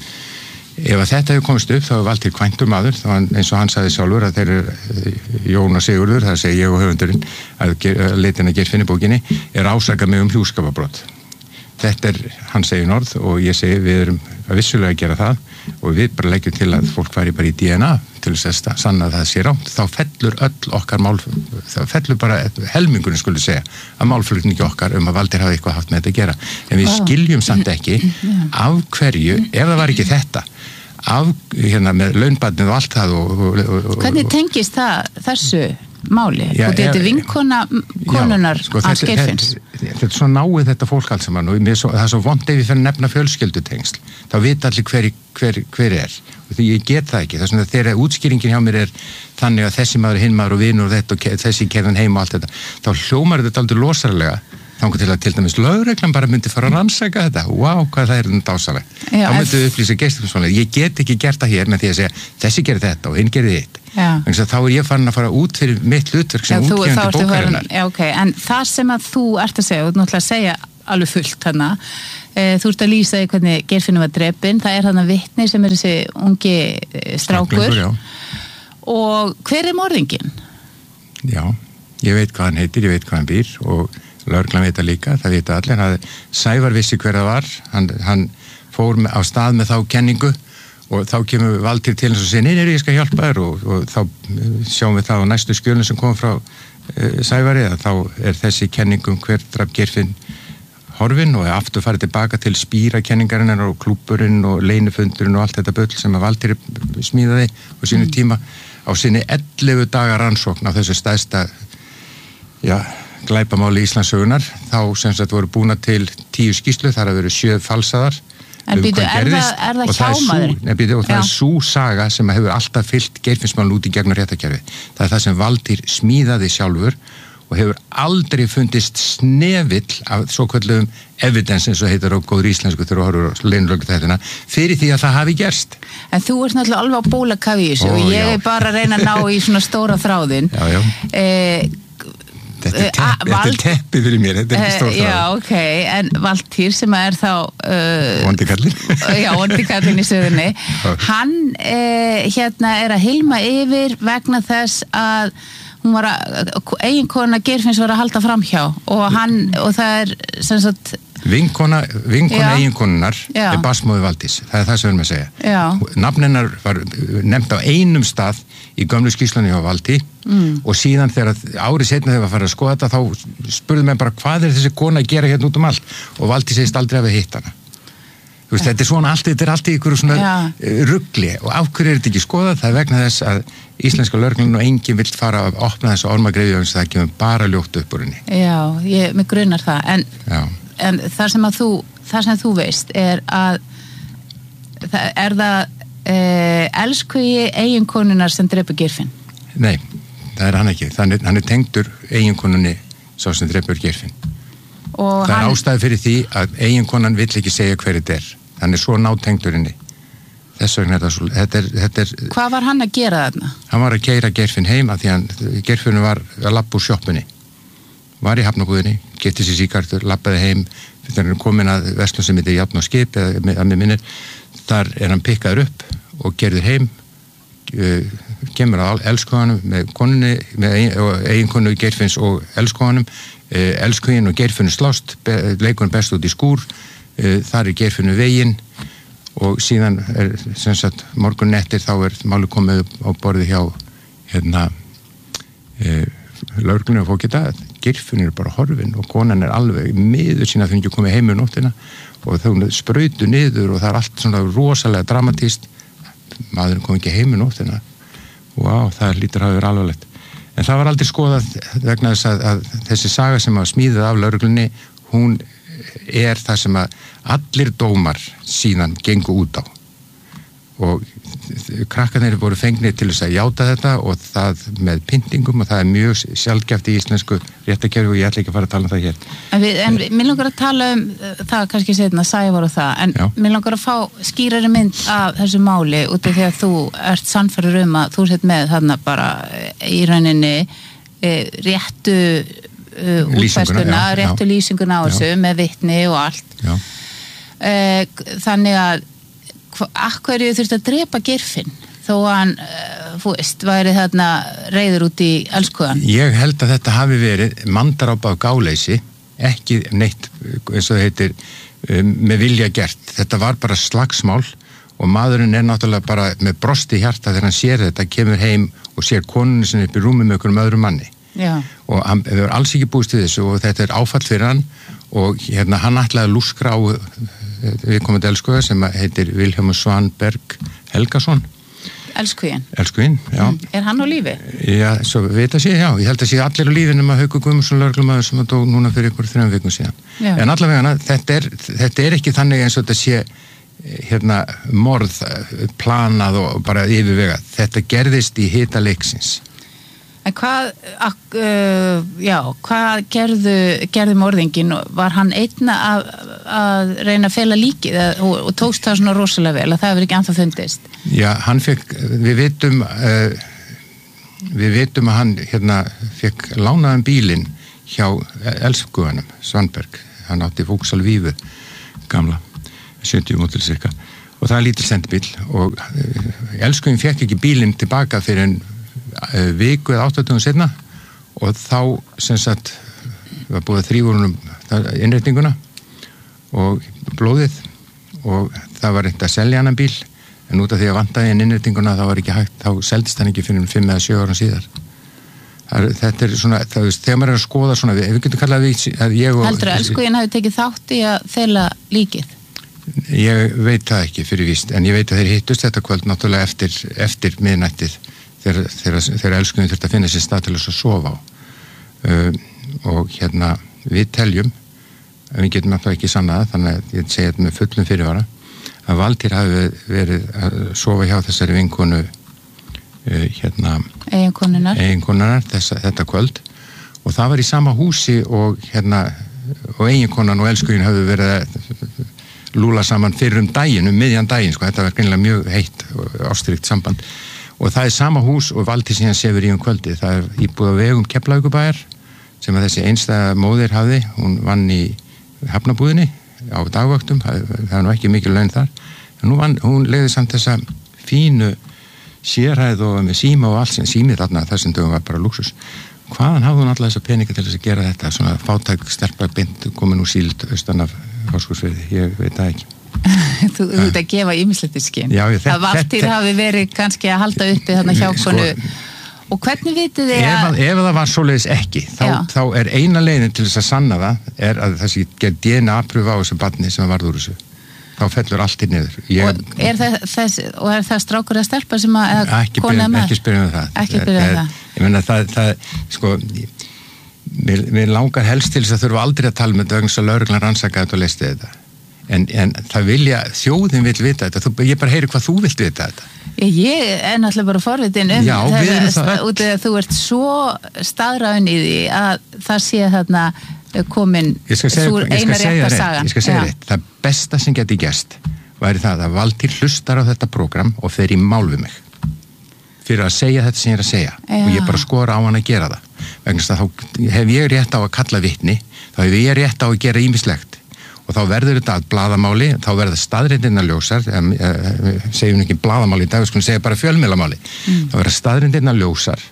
Speaker 7: Ef að þetta hefur komist upp þá hefur Valtýr kvæntur maður, þá eins og hann sagði sjálfur að þeir eru Jón og Sigurður, það segi ég og höfundurinn að leitin að Geirfinn í bókinni er ásakað mig um hjúskaparbrot. Þetta er, hann segir orð og ég segi við erum að vissulega að gera það og við bara leggjum til að fólk fari bara í D N A til þess að sanna að það sé rátt, þá fellur öll okkar mál, það fellur bara helmingurinn skulle segja að málflutningi okkar um að Valtýr hafi eitthvað haft með þetta að gera. En við skiljum samt ekki af hverju, ef það var ekki þetta, af hérna með launbarnið og allt það og... og, og
Speaker 6: Hvernig tengist það þessu máli?
Speaker 7: Já,
Speaker 6: og þetta er vinkona konunar
Speaker 7: já, sko,
Speaker 6: að Geirfinns.
Speaker 7: Þetta er svo náið þetta fólk allt saman og svo, það er svo vond ef ég fyrir að nefna fjölskyldutengsl þá vita allir hver, hver, hver er og því ég get það ekki, þess að þegar útskýringin hjá mér er þannig að þessi maður, hinn maður og vinur og þetta og þessi kerðan heim og allt þetta, þá hljómar þetta aldrei losarlega þannig til að til dæmis lögreglan bara myndi fara að rannsaka þetta, wow, hvað það er þetta dásalega. Þá myndi við upplýsa geirfinnsmálið, ég get ekki gert það hér með því að segja, þessi gerir þetta og hinn gerir þitt. Þannig að þá er ég farin að fara út fyrir mitt hlutverk sem útgefandi bókarinnar.
Speaker 6: Já, ok, en það sem að þú ert að segja, þú ert náttúrulega að segja alveg fullt hana, e, þú ert að lýsa því hvernig Geirfinnur var drepinn, það er þarna vitni sem er þessi ungi strákur. Og hver er morðinginn?
Speaker 7: Já, ég veit hvað hann heitir, ég veit hvað hann býr og lögreglan veit það líka, það veit allir. Hann, Sævar vissi hver það var, hann, hann fór á stað með þá kenningu og þá kemur Valtýr til hans og segir, nei, nei, ég skal hjálpa þér og, og þá sjáum við það á næstu skjölinn sem kom frá uh, Sævari að þá er þessi kenningum hver draf Geirfinn horfin og er aftur farið tilbaka til spírakenningarinnar og klúburinn og leinufundurinn og allt þetta bull sem að Valtýr smíðaði á sínu mm. tíma á sinni ellefu daga rannsókn á þessu stærsta já, glæpamáli Íslandssögunar þá sem sagt voru búna til tíu skýrslu þar að veru sjö falsaðar
Speaker 6: en um býtu, er, er það hjámaður?
Speaker 7: Og það er sú saga sem hefur alltaf fyllt Geirfinnsmálið út í gegnum réttarkerfi. Það er það sem Valtýr smíðaði sjálfur og hefur aldrei fundist snevill af svo kvöldum evidence eins og heitir á góður íslensku þegar þú horfur á leinulögregluþættina fyrir því að það hafi gerst.
Speaker 6: En þú ert náttúrulega alveg á bólakafi í þessu og ég já. er bara að reyna að ná í svona stóra þráðin.
Speaker 7: Já, já.
Speaker 6: Eh,
Speaker 7: Þetta er teppi, Vald... þetta er teppi fyrir mér, þetta er ekki stór þráð.
Speaker 6: Já, ok, en Valtýr sem er þá... Uh,
Speaker 7: Vondikallin.
Speaker 6: Já, vondikallin í sögunni. Hann uh, hérna er að hilma yfir vegna þess að hún var að, eiginkona Geirfinns var að halda framhjá og hann, og það er sem sagt...
Speaker 7: Vinkona, vinkona eiginkonunnar er basmóði Valdís, það er það sem við erum að segja.
Speaker 6: Já.
Speaker 7: Nafn hennar var nefnt á einum stað í gömlu skýrslunni hjá Valtý mm. og síðan þegar árið seinna þegar við farum að skoða þetta þá spurðu mig bara hvað er þessi kona að gera hérna út um allt og Valtý segist aldrei að við hitt hana. Þú veist, ja. þetta er svona allt, þetta er allt í ykkur svona ja. rugli og af hverju er þetta ekki skoðað? Það er vegna þess að íslenska lögreglan og enginn vill fara að opna þessu ormagreiðu og það kemur bara ljótt upp úr henni.
Speaker 6: Já, ég, mig grunar það, en, en það sem að þú, það sem þú veist er að það, er það eh, elskugi eiginkonunnar sem drepa Geirfinn?
Speaker 7: Nei, það er hann ekki. Þannig, hann er tengdur eiginkonunni sá sem drepa Geirfinn. Og það er hann... ástæði fyrir því að eiginkonan vill ekki segja hver þetta er. Hann er svo nátengdur henni. Þess vegna er það svo... Þetta er, þetta er,
Speaker 6: hvað var hann að gera þarna?
Speaker 7: Hann var að keyra Geirfinn heim af því hann, Geirfinn var að labba úr sjoppunni. Var í hafnabúðinni, getið sér síkartur, labbaði heim, þegar hann komin að verslun sem heitir Jafn og skip, eða að mér minnir, þar er hann pikkaður upp og gerður heim, uh, kemur að elskóðanum með konunni, með eiginkonu Geirfinns og elskóðanum, uh, elskóðin og Geirfinnu slást, be, leikunum best út í skúr, uh, þar er Geirfinnu veginn og síðan er, sem sagt, morgun nettir þá er máli komið á borði hjá, hérna, uh, lögreglunni og fólk geta, Geirfinn er bara horfin og konan er alveg miður sína þegar hún ekki komið heim um nóttina og þau sprautu niður og það er allt svona rosalega dramatíst maðurinn kom ekki heim um nóttina og á, það lítur að vera alvarlegt en það var aldrei skoðað vegna þess að, að þessi saga sem að smíðið af lögreglunni hún er það sem að allir dómar síðan gengu út á og krakkarnir voru fengnir til þess að játa þetta og það með pyntingum og það er mjög sjaldgæft í íslensku réttarkerfi og ég ætla ekki að fara að tala um það hér.
Speaker 6: En við, en við, mér langar að tala um það kannski setna, Sævar og það, en Já. mér langar að fá skýrari mynd af þessu máli út af því að þú ert sannfærður um að þú sett með þarna bara í rauninni e, réttu e, útfærsluna, réttu Já. lýsinguna á þessu með vitni og allt. E, þannig að akkurju þurfti að drepa Geirfinn þó hann, þú veist, væri þarna reiður út í elskóðan?
Speaker 7: Ég held að þetta hafi verið mandarápa á gáleysi, ekki neitt, eins og það heitir, með vilja gert. Þetta var bara slagsmál og maðurinn er náttúrulega bara með brosti í hjarta þegar hann sér þetta, kemur heim og sér konunni sinni upp í rúmi með einhverjum öðrum manni.
Speaker 6: Já.
Speaker 7: Og hann hefur alls ekki búist við þessu og þetta er áfall fyrir hann og hérna hann ætlaði að lúskra á við komum til elskóða sem heitir Vilhjálmur Svanberg Helgason.
Speaker 6: Elskóðin?
Speaker 7: Elskóðin, já.
Speaker 6: Mm. Er hann á lífi?
Speaker 7: Já, svo veit að sé, já. Ég held að sé allir á lífi nema Haukur Guðmundsson lögreglumaður sem dó núna fyrir ykkur þrejum vikum síðan. Já. En allavega þetta er, þetta er ekki þannig eins og þetta sé hérna morð planað og bara yfirvegað. Þetta gerðist í hita leiksins.
Speaker 6: En hvað, uh, já, hvað gerðu, gerðu morðingin? Var hann einna að, að reyna að fela líkið og, og tókst það svona rosalega vel að það hefur ekki ennþá fundist?
Speaker 7: Já, hann fekk, við vitum, uh, við vitum að hann hérna fekk lánaðan bílinn hjá Elskuganum, Svanberg. Hann átti Vauxhall Vífu, gamla, sjötíu mótil cirka. Og það er lítil sendibíl og uh, Elskugin fekk ekki bílinn tilbaka fyrir en viku eða áttatíu setna og þá sem sagt var búið að þrýfa honum innréttinguna og blóðið og það var reynt að selja hann bíl en út af því að vantaði inn innréttinguna þá var ekki hægt, þá seldist hann ekki fyrir fimm eða sjö árum síðar. Það, þetta er svona, það veist, þegar maður er að skoða svona, við, við getum kallað við að ég og...
Speaker 6: Heldur að Elskugin hafi tekið þátt í að fela líkið?
Speaker 7: Ég veit það ekki fyrir víst, en ég veit að þeir hittust þetta kvöld náttúrulega eftir, eftir miðnættið þegar, þegar, þegar Elskugin þurfti að finna sér stað til þess að sofa á. Uh, og hérna, við teljum, við getum náttúrulega ekki sannað, þannig að ég segi þetta með fullum fyrirvara, að Valtýr hafi verið að sofa hjá þessari vinkonu, uh, hérna,
Speaker 6: eiginkonunnar,
Speaker 7: eiginkonunnar þessa, þetta kvöld, og það var í sama húsi og hérna, og eiginkonan og Elskugin hafði verið að lúla saman fyrir um daginn, um miðjan daginn, sko, þetta var greinilega mjög heitt og ástríkt samband. Og það er sama hús og Valtýr síðan sefur í um kvöldi. Það er íbúð á vegum Keflavíkurbæjar sem að þessi einstæða móðir hafði. Hún vann í hafnabúðinni á dagvöktum, það, það er nú ekki mikil laun þar. En nú vann, hún leiði samt þessa fínu sérhæð og með síma og allt sem símið þarna þessum dögum var bara lúxus. Hvaðan hafði hún alltaf þessa peninga til þess að gera þetta? Svona fátæk, stelpa, bind, komin úr síld austan af Fáskursfirði, ég veit það ekki.
Speaker 6: Þú ert að gefa ýmislegt í skinn.
Speaker 7: Já, ég,
Speaker 6: að Valtýr hafi verið kannski að halda uppi þarna hjá konu. Sko, og hvernig vitið þið
Speaker 7: að... Ef, ef það var svoleiðis ekki, þá, þá er eina leiðin til þess að sanna það, er að þessi gerð D N A-pröfu á þessu barni sem varð úr þessu. Þá fellur allt í niður. Ég,
Speaker 6: og, er það, þess, og er það strákur að stelpa sem að...
Speaker 7: Ekki byrja, ekki spyrja um það.
Speaker 6: Ekki byrja um það.
Speaker 7: Ég menna það, það, sko... Mér, mér langar helst til þess að þurfa aldrei að tala með dögns og lögreglan rannsaka þetta og leisti þetta. En, en það vilja, þjóðin vil vita þetta. Þú, ég bara heyri hvað þú vilt vita þetta.
Speaker 6: Ég er náttúrulega bara forvitin um
Speaker 7: Já,
Speaker 6: þetta, út af að þú ert svo staðráðin í því að það sé þarna komin þú eina rétta sagan.
Speaker 7: Ég skal segja reitt. Það besta sem geti gerst væri það að Valtýr hlustar á þetta prógram og fer í mál við mig. Fyrir að segja þetta sem ég er að segja. Já. Og ég bara skora á hann að gera það. Vegna þess að þá hef ég rétt á að kalla vitni, þá hef ég rétt á að gera ýmislegt. Og þá verður þetta að blaðamáli, þá verður staðreyndirnar ljósar, segjum ekki blaðamáli í dag, við skulum segja bara fjölmiðlamáli. Mm. Þá verður staðreyndirnar ljósar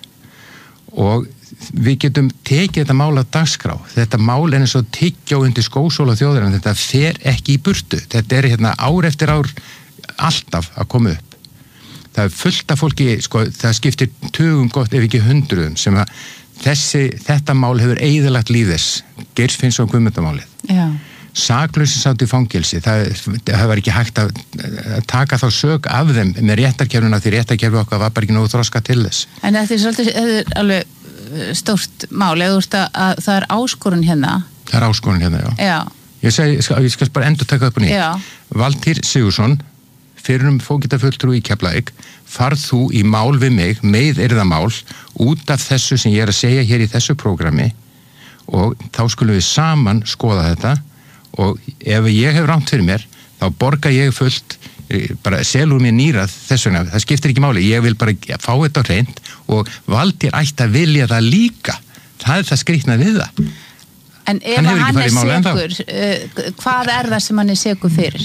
Speaker 7: og við getum tekið þetta mál af dagskrá. Þetta mál er eins og tyggjá undir skósóla þjóðir, en þetta fer ekki í burtu. Þetta er hérna ár eftir ár alltaf að koma upp. Það er fullt af fólki, sko, það skiptir tugum gott ef ekki hundruðum sem að þessi, þetta mál hefur eyðilagt líf þess, Geirs Finnsson Guðmundamálið.
Speaker 6: Já.
Speaker 7: Saklausir sátt í fangelsi, það, það var ekki hægt að, að taka þá sök af þeim með réttarkerfuna því réttarkerfi okkar var bara ekki nógu þroska til þess.
Speaker 6: En þetta er svolítið, þetta er alveg stórt mál, eða þú veist að, að það er áskorun hérna.
Speaker 7: Það er áskorun hérna, já.
Speaker 6: Já.
Speaker 7: Ég, seg, ég, skal, ég skal bara endur taka upp á nýtt.
Speaker 6: Já.
Speaker 7: Valtýr Sigurðsson, fyrrum fógetafulltrúi í Keflavík, farð þú í mál við mig, með yrðamál, út af þessu sem ég er að segja hér í þessu prógrami og þá skulum við saman skoða þetta og ef ég hef rangt fyrir mér, þá borga ég fullt, bara selur mér nýrað þess vegna, það skiptir ekki máli, ég vil bara fá þetta á hreint og Valtýr ætti að vilja það líka, það er það skrýtna við það.
Speaker 6: En ef hann, hann er segur, uh, hvað er það sem hann er segur fyrir?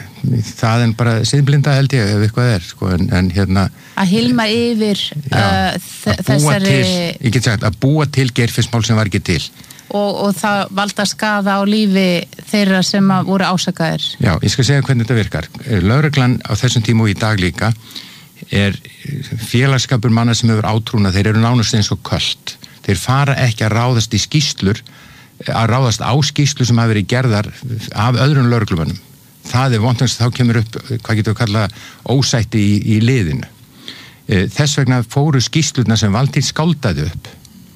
Speaker 7: Það er bara siðblinda held ég, ef eitthvað er, sko, en, en hérna...
Speaker 6: Að hilma yfir uh, þessari...
Speaker 7: Til, ég get sagt, að búa til Geirfinnsmál sem var ekki til.
Speaker 6: Og, og það valda skaða á lífi þeirra sem voru ásakaðir.
Speaker 7: Já, ég skal segja hvernig þetta virkar. Lögreglan á þessum tímu í dag líka er félagskapur manna sem hefur átrúna, þeir eru nánast eins og köld. Þeir fara ekki að ráðast í skýrslur að ráðast á skýrslu sem hafa verið gerðar af öðrum lögreglumönnum. Það er vondast, þá kemur upp, hvað getur við kalla, ósætti í, í liðinu. Þess vegna fóru skýrslurna sem Valtýr skáldaði upp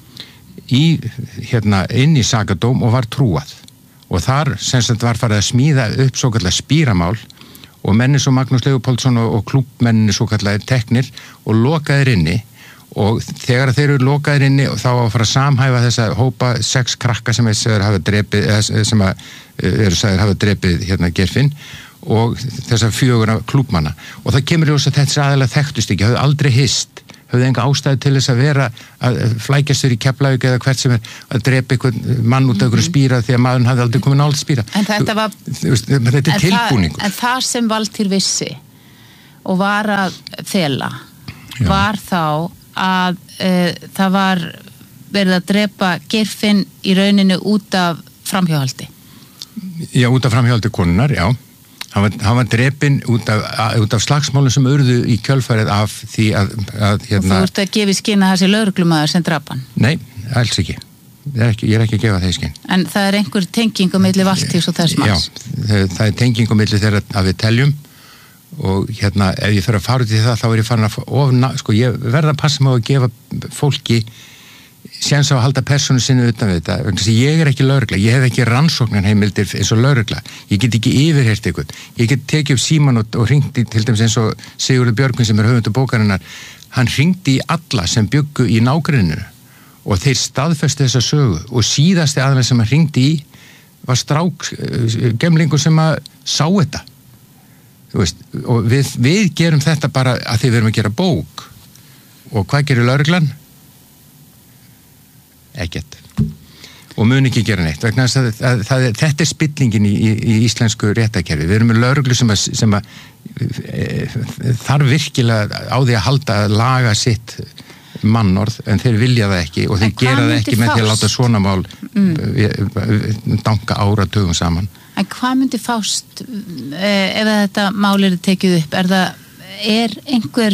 Speaker 7: í, hérna, inn í sakadóm og var trúað. Og þar, sem sagt, var farið að smíða upp svo kallar spíramál og menni svo Magnús Leópoldsson og, og klúbbmenni svo kallar teknir og lokaðir inni og þegar þeir eru lokaðir inni og þá að fara að samhæfa þessa hópa sex krakka sem er hafa drepið sem að, eru sagðir hafa drepið hérna Geirfinn og þessar fjögurna klúbmanna og það kemur ljós að þetta aðeinslega þekktust ekki, hafðu aldrei hist hafðu enga ástæðu til þess að vera að flækjast þér í Keflavík eða hvert sem er að drepa einhvern mann út af einhverju spýra því að maðurinn hafði aldrei komið nálægt spýra
Speaker 6: en þetta var
Speaker 7: þú, veist, þetta er tilbúningur
Speaker 6: en það sem Valtýr vissi og var að fela Já. Var þá að e, það var verið að drepa Geirfinn í rauninu út af framhjáhaldi.
Speaker 7: Já, út af framhjáhaldi konunar, já. Hann var, hann var drepinn út af, út af slagsmálum sem urðu í kjölfarið af því að... að hérna,
Speaker 6: og þú ert að gefa í skinn að þessi lögreglumæður sem drap hann?
Speaker 7: Nei, alls ekki. Ég er ekki, ég er ekki að gefa það í skinn.
Speaker 6: En það er einhver tenging á milli Valtýrs og þess manns?
Speaker 7: Já, það, það er tenging á milli þeirra að við teljum og hérna ef ég fer að fara út í það þá er ég farin að ofna, sko ég verða að passa mig á að gefa fólki séns á að halda persónu sinni utan við þetta, þannig að ég er ekki lögregla, ég hef ekki rannsóknarheimildir eins og lögregla, ég get ekki yfirheyrt eitthvað, ég get tekið upp síman og, og hringdi til dæmis eins og Sigurður Björgvin sem er höfundur bókarinnar, hann hringdi í alla sem byggu í nágrenninu og þeir staðfestu þessa sögu og síðasti aðeins sem hann hringdi í var strák gemlingur sem að sá þetta. Þú veist, og við, við gerum þetta bara að því við erum að gera bók og hvað gerir lögreglan? Ekkert og mun ekki gera neitt vegna að, að, að, að þetta er spillingin í, í, í íslensku réttarkerfi, við erum með lögreglu sem að, sem að e, þarf virkilega á því að halda að laga sitt mannorð en þeir vilja það ekki og þeir gera það ekki með því að láta svona mál mm. danka áratugum saman.
Speaker 6: En hvað myndi fást ef þetta mál er tekið upp? Er það, er einhver,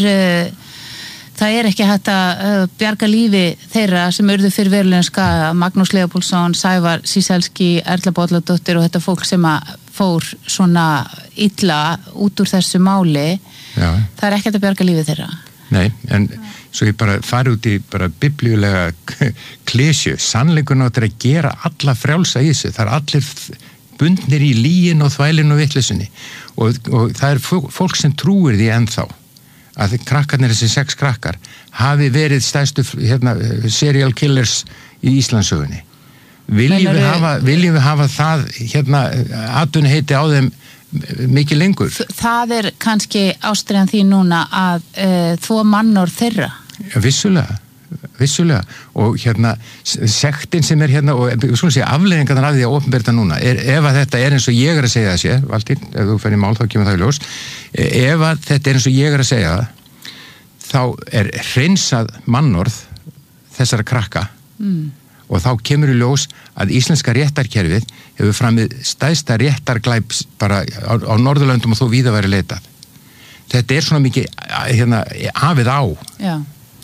Speaker 6: það er ekki hægt að bjarga lífi þeirra sem urðu fyrir verulegum skaða, Magnús Leópoldsson, Sævar Síselski, Erla Bolladóttir og þetta fólk sem að fór svona illa út úr þessu máli, Já. Það er ekki hægt að bjarga lífi þeirra?
Speaker 7: Nei, en svo ég bara fari út í bara biblíulega klísju, sannleikurinn áttir að gera alla frjálsa í þessu, það er allir bundnir í lýin og þvælin og vittlesunni og, og það er fólk sem trúir því ennþá að krakkarnir, þessi sex krakkar hafi verið stærstu hérna, serial killers í Íslandssögunni viljum við hafa, viljum við hafa það hérna atvinni heiti á þeim mikið lengur
Speaker 6: það er kannski ástæðan því núna að uh, þvo mannorð þeirra
Speaker 7: Já, vissulega vissulega og hérna sektin sem er hérna og svona sé afleiðingarnar af því að opinberta núna er, ef að þetta er eins og ég er að segja það sé Valtýr, ef þú fer í mál þá kemur það í ljós ef að þetta er eins og ég er að segja það þá er hreinsað mannorð þessara krakka mm. og þá kemur í ljós að íslenska réttarkerfið hefur framið stæðsta réttarglæp bara á, á Norðurlöndum og þó víða væri leitað þetta er svona mikið hérna hafið á
Speaker 6: Já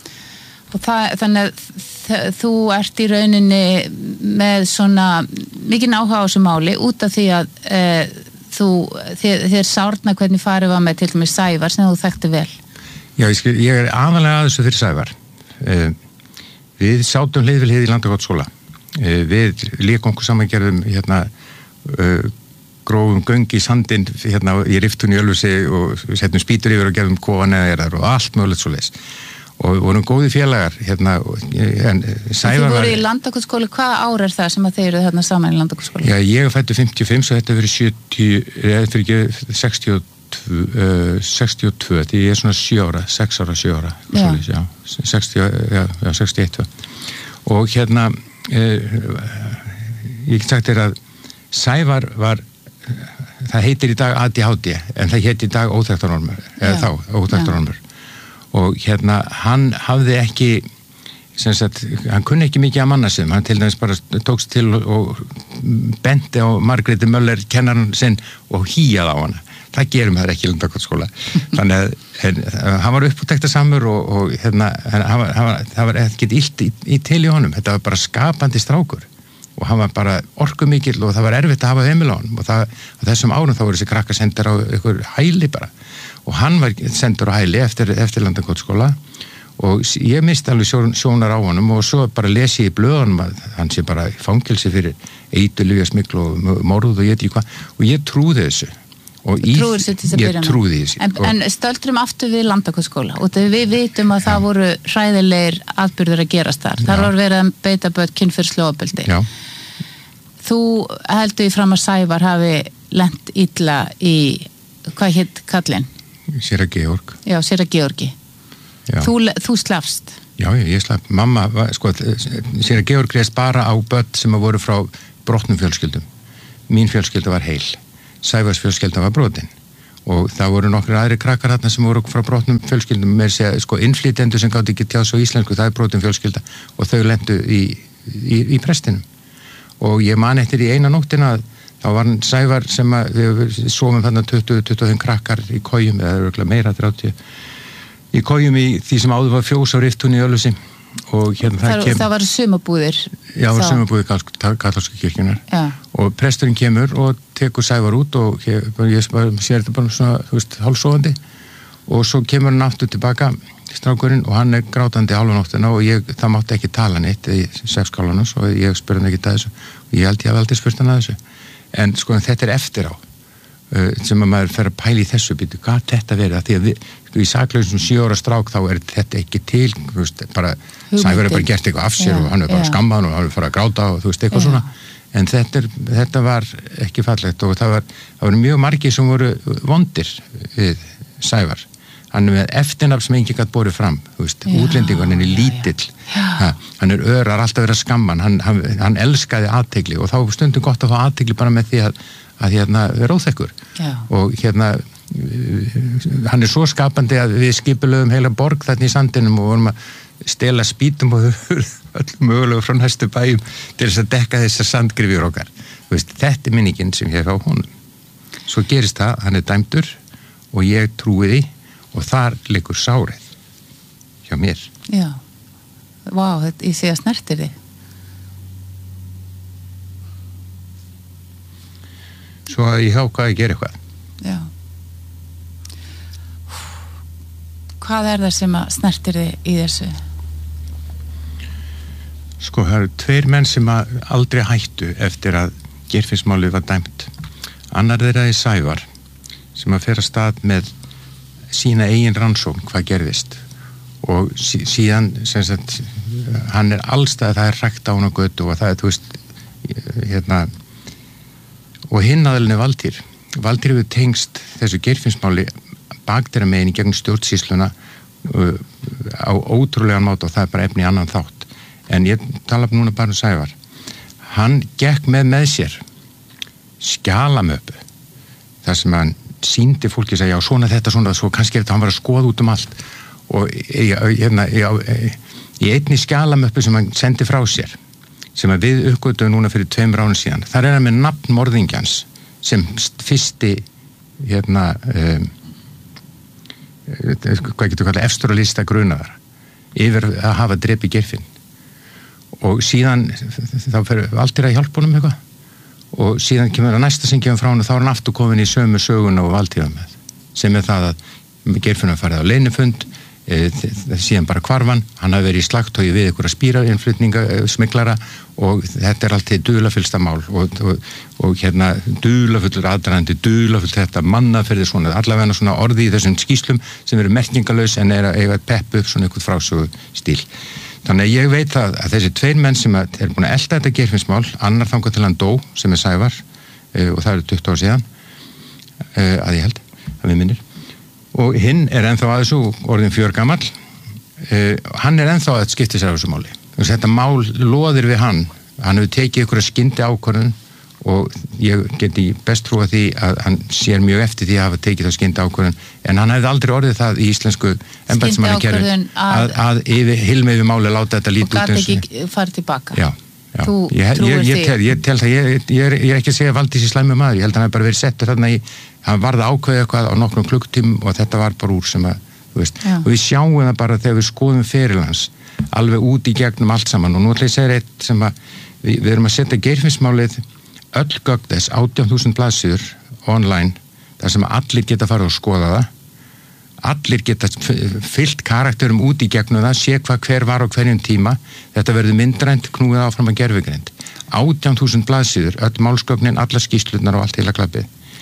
Speaker 6: og það, þannig að þú ert í rauninni með svona mikið áhuga á þessu máli út af því að e, þú, þér, þér sárna hvernig farið var með til dæmis Sævar sem þú þekkti vel
Speaker 7: Já, ég, skil, ég er aðalega að þessu fyrir Sævar e, við sátum hlið við hlið í Landakotsskóla e, við lékum okkur samangerðum hérna e, grófum göng í sandinn hérna í Riftunni í Ölfusi og settum spýtur yfir og gerðum kofaneðar og allt mögulegt svo leys og við vorum góði félagar hérna, en Sævar var... Þú
Speaker 6: voru í Landakotsskóla, hvaða ár er það sem að þeir eru þarna saman í Landakotsskóla?
Speaker 7: Já, ég er fæddur fimmtíu og fimm, svo þetta verið sjötíu, eða fyrir ekki sextíu og tvö, uh, sextíu og tvö, því ég er svona sjö ára, sex ára, sjö ára, já, svoleiðis, já, sextíu, já, já, sextíu og eitt, og hérna, uh, ég get sagt þér að Sævar var, það heitir í dag A D H D, en það heitir í dag óþekktarormur, eða þá, óþekktarormur. Og hérna, hann hafði ekki, sem sagt, hann kunni ekki mikið að manna sem, hann til dæmis bara tókst til og benti á Margréti Möller, kennarinn sinn, og hýjaði á hana. Það gerum það ekki í Landakotsskóla. Þannig að hen, hann var upptektarsamur og, og hérna, hann, hann var, hann var, það var ekkert illt í, í til í honum. Þetta var bara skapandi strákur. Og hann var bara orkumikill og það var erfitt að hafa heimil á honum. Og það, á þessum árum þá voru þessi krakka sendir á ykkur hæli bara. Og hann var sendur á hæli eftir, eftir Landakotsskóla og ég misti alveg sjón, sjónar á honum og svo bara lesi ég í blöðunum að hann sé bara í fangelsi fyrir eiturlyfjasmygl og morð og ég veit ekki hvað og ég trúði þessu og í,
Speaker 6: trúir sér til að
Speaker 7: ég
Speaker 6: byrja með.
Speaker 7: trúði þessi
Speaker 6: En, en stöldrum aftur við Landakotsskóla og þegar við vitum að það voru hræðilegir atburður að gerast þar. Þar var verið að beita börn kynferðislegu ofbeldi.
Speaker 7: Já.
Speaker 6: Þú heldur í fram að Sævar hafi lent illa í, hvað hétt kallinn?
Speaker 7: Séra Georg.
Speaker 6: Já, Séra Georgi.
Speaker 7: Já.
Speaker 6: Þú, þú slafst.
Speaker 7: Já, ég slapp. Mamma, var- sko, Séra Georg reist bara á börn sem að voru frá brotnum fjölskyldum. Mín fjölskylda var heil. Sævars fjölskylda var brotin. Og það voru nokkur aðri krakkar þarna sem voru frá brotnum fjölskyldum með segja, sko, innflytjendur sem gátt ekki tjáð svo íslensku, það er brotin fjölskylda og þau lentu í, í, í prestinum. Og ég man eftir í eina nóttina að þá var hann Sævar sem að við sofum þarna tuttugu til tuttugu og fimm krakkar í kojum, eða örugglega meira þrjátíu í kojum í því sem áður var fjós á Riftúni í Ölfusi og hérna það
Speaker 6: Það,
Speaker 7: kem
Speaker 6: það var sumabúðir.
Speaker 7: já,
Speaker 6: þá.
Speaker 7: sumarbúið katólsku kirkjunar
Speaker 6: Já.
Speaker 7: og presturinn kemur og tekur Sævar út og ég, ég sér þetta bara svona, þú veist, hálfsofandi og svo kemur hann aftur tilbaka strákurinn og hann er grátandi hálfanóttina og ég, það mátti ekki tala neitt í sexskálanum og ég spurði hann ekki að þessu og ég held ég hafi aldrei spurt hann að þessu en sko þetta er eftir á uh, sem að maður fer að pæla í þessu býtu, hvað þetta verið, að því að við sko, í saklausum sjö ára strák þá er þetta ekki til þú veist, bara, Sævar er bara gert eitthvað af sér
Speaker 6: Já,
Speaker 7: og hann er bara
Speaker 6: já.
Speaker 7: skammaðan og hann er farið að gráta og þú veist, eitthvað
Speaker 6: Já.
Speaker 7: svona en þetta, er, þetta var ekki fallegt og það var, það var mjög margir sem voru vondir við Sævar hann er með eftirnafn sem enginn gætt borið fram þú veist,
Speaker 6: Já.
Speaker 7: útlendingur, hann er lítill ha, hann er örar, alltaf verið að skamman hann, hann, hann elskaði athygli og þá stundum gott að fá athygli bara með því að, að hérna, vera óþekkur
Speaker 6: Já.
Speaker 7: og hérna hann er svo skapandi að við skipulögum heila borg þarna í sandinum og vorum að stela spýtum og öllum mögulega frá næstu bæjum til þess að dekka þessar sandgrifjur okkar þú veist, þetta er minningin sem ég hef á honum svo gerist það, hann er dæmdur og ég trúi því og þar liggur sárið hjá mér.
Speaker 6: Já. Vá, þetta, ég sé að snertir þig.
Speaker 7: Svo að ég há hvað ég ger eitthvað.
Speaker 6: Já. Hvað er það sem að snertir þig í þessu?
Speaker 7: Sko, það eru tveir menn sem að aldrei hættu eftir að Geirfinnsmálið var dæmt. Annar þeirra er Sævar sem að fer að stað með sína eigin rannsókn hvað gerðist og sí, síðan sem sagt, hann er allstað það er rækt á hann á götu og það er, þú veist hérna og hinn aðalinn er Valtýr Valtýr hefur tengst þessu Geirfinnsmáli bakdera megin í gegnum stjórnsýsluna uh, á ótrúlegan máta og það er bara efni í annan þátt en ég tala núna bara um Sævar hann gekk með með sér skjalamöpu þar sem hann síndi fólki að segja já svona þetta svona svo kannski eftir hann var að skoða út um allt og hérna í einni skjalamöppu sem hann sendi frá sér sem að við uppgötuðum núna fyrir tveim ránum síðan þar er hann með nafn morðingjans sem fyrsti hérna um, hvað getur kallað efstur á lista grunaðar yfir að hafa drepi Geirfinn og síðan þá fyrir Valtýr að hjálpa honum eitthvað og síðan kemur að næsta sem kemur frá hann og þá er hann aftur komin í sömu söguna og Valtýr með sem er það að Geirfinn var farið á leynifund e, síðan bara hvarfan, hann hafi verið í slagtogi við ykkur að spýra innflutninga e, smiklara og þetta er alltaf dularfyllsta mál og, og, og hérna dularfullur aðdraðandi, dularfull þetta mannaferði svona, allavega svona orði í þessum skýslum sem eru merkingalös en er að eiga pepp upp svona ykkur frásögu stíl þannig að ég veit að, að þessi tveir menn sem er búin að elda þetta Geirfinnsmál annar þangað til hann dó sem er Sævar e, og það eru tuttugu ár síðan e, að ég held, að við minnir og hinn er ennþá að þessu orðin fjörgamall uh, hann er ennþá að skipta sér af þessu máli þetta mál loðir við hann hann hefur tekið ykkur að skyndi ákvörðun og ég geti best trúa því að hann sér mjög eftir því að hafa tekið þá skyndi ákvörðun en hann hefði aldrei orðið það í íslensku embættismannakerfi að, að, að yfir, hilma yfir máli láta þetta lítið út
Speaker 6: og gæti ekki farið tilbaka
Speaker 7: já, já.
Speaker 6: Þú
Speaker 7: ég,
Speaker 6: trúir
Speaker 7: ég, ég, tel, ég tel það ég, ég, er, ég er ekki að segja Valdís í slæmu maður ég held að hann hef bara verið settur þarna í hann varði ákveðið eitthvað á nokkrum klukktímum og þetta var bara úr sem að þú veist, og við sjáum það bara þegar við skoðum feril hans alveg út í gegnum allt saman og nú ætla ég að segja eitt sem að við, við erum að setja Geirfinnsmálið öll gögn þess átján þúsund blaðsíður online þar sem allir geta farið og skoða það allir geta fyllt karakterum út í gegnum það sé hvað hver var á hverjum tíma þetta verður myndrænt knúið áfram að gerfigreind átján þúsund blaðsíður öll málsgögnin, alla skýslurnar og allt heila klappið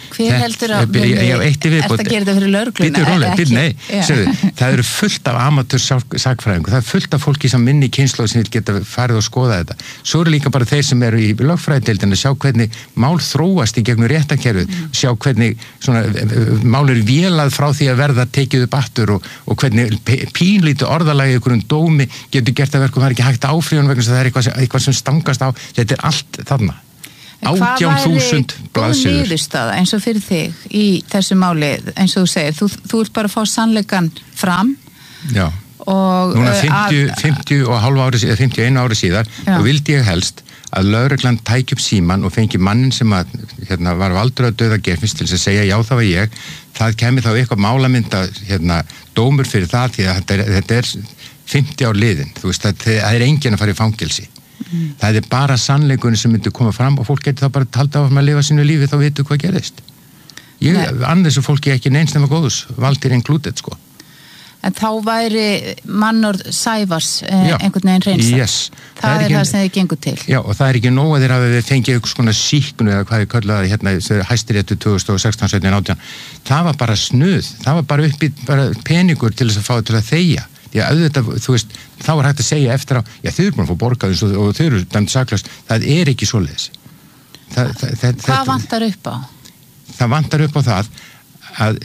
Speaker 6: Hver heldur að
Speaker 7: ég, ég, ég, eitt í viðbót,
Speaker 6: eftir að gera þetta fyrir lögregluna?
Speaker 7: Býtu róleg, býtu, nei, sérðu, það eru fullt af amatör sakfræðingu, það er fullt af fólki sem minni kynnslóð sem vil geta farið og skoða þetta. Svo eru líka bara þeir sem eru í lögfræðideildinni að sjá hvernig mál þróast í gegnum réttarkerfið, mm. sjá hvernig svona, mál eru vélað frá því að verða tekið upp aftur og, og hvernig pínlítið orðalagi ykkur um dómi getur gert að verkum, það er ekki hægt áfríðan vegna það er eitthvað, eitthvað sem stangast á, þetta er allt þarna. átján þúsund blaðsíður.
Speaker 6: Góð niðurstaða eins og fyrir þig í þessu máli, eins og þú segir, þú, þú ert bara að fá sannleikan fram.
Speaker 7: Já.
Speaker 6: Og
Speaker 7: núna fimmtíu, fimmtíu og hálf ári síðar, fimmtíu og einu ári síðar, já. Og vildi ég helst að lögreglan tæki upp síman og fengi mannin sem að, hérna, var valdur að döða Geirfinns til að segja já, það var ég. Það kemi þá eitthvað málamynda, hérna, dómur fyrir það því að þetta er, þetta er fimmtíu ár liðin. Þú veist, það, það er enginn að fara í fangelsi. Mm. Það er bara sannleikunni sem myndi koma fram og fólk getur þá bara talda á að lifa sínu lífi þá veitu hvað gerist. Ég, annars er fólki ekki neins nema góðus, valdir included sko.
Speaker 6: En þá væri mannorð Sævars eh, einhvern veginn reynsað.
Speaker 7: Yes.
Speaker 6: Það, það er, er ekki, það sem þið gengur til.
Speaker 7: Já, og það er ekki nóg að þeir hafi fengið eitthvað svona síknu eða hvað þið kallaði hérna Hæstiréttur tvö þúsund og sextán sautján átján. Það var bara snuð, það var bara uppi bara peningur til þess að fá til að þegja. Því að auðvitað, þú veist, þá er hægt að segja eftir á, já þau eru búin að fá borgað og, og þau eru dæmt saklaust, það er ekki svoleiðis. Það, það, það,
Speaker 6: Hvað vantar upp á?
Speaker 7: Það vantar upp á það að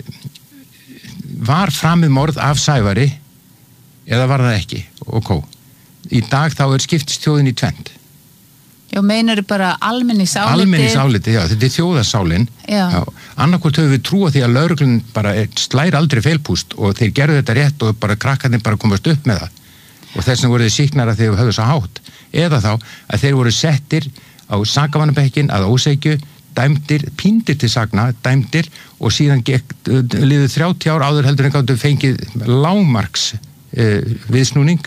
Speaker 7: var framið morð af Sævari eða var það ekki og kó. Í dag þá er skiptist þjóðin í tvend.
Speaker 6: Já, meinar þau bara almenningsáliti?
Speaker 7: Almenningsáliti, já, þetta er þjóðasálin. Já. Já. Annarkvort höfum við trúa því að lögreglun bara slær aldrei feilpúst og þeir gerðu þetta rétt og bara krakkarnir bara komast upp með það. Og þess vegna voru þeir sýknara þegar höfðu svo hátt. Eða þá að þeir voru settir á sakavannabekkin að óseikju, dæmdir, píndir til sagna, dæmdir og síðan gekk, liðu þrjátíu ár áður heldur en gáttu fengið lágmarks eh, viðsnúning.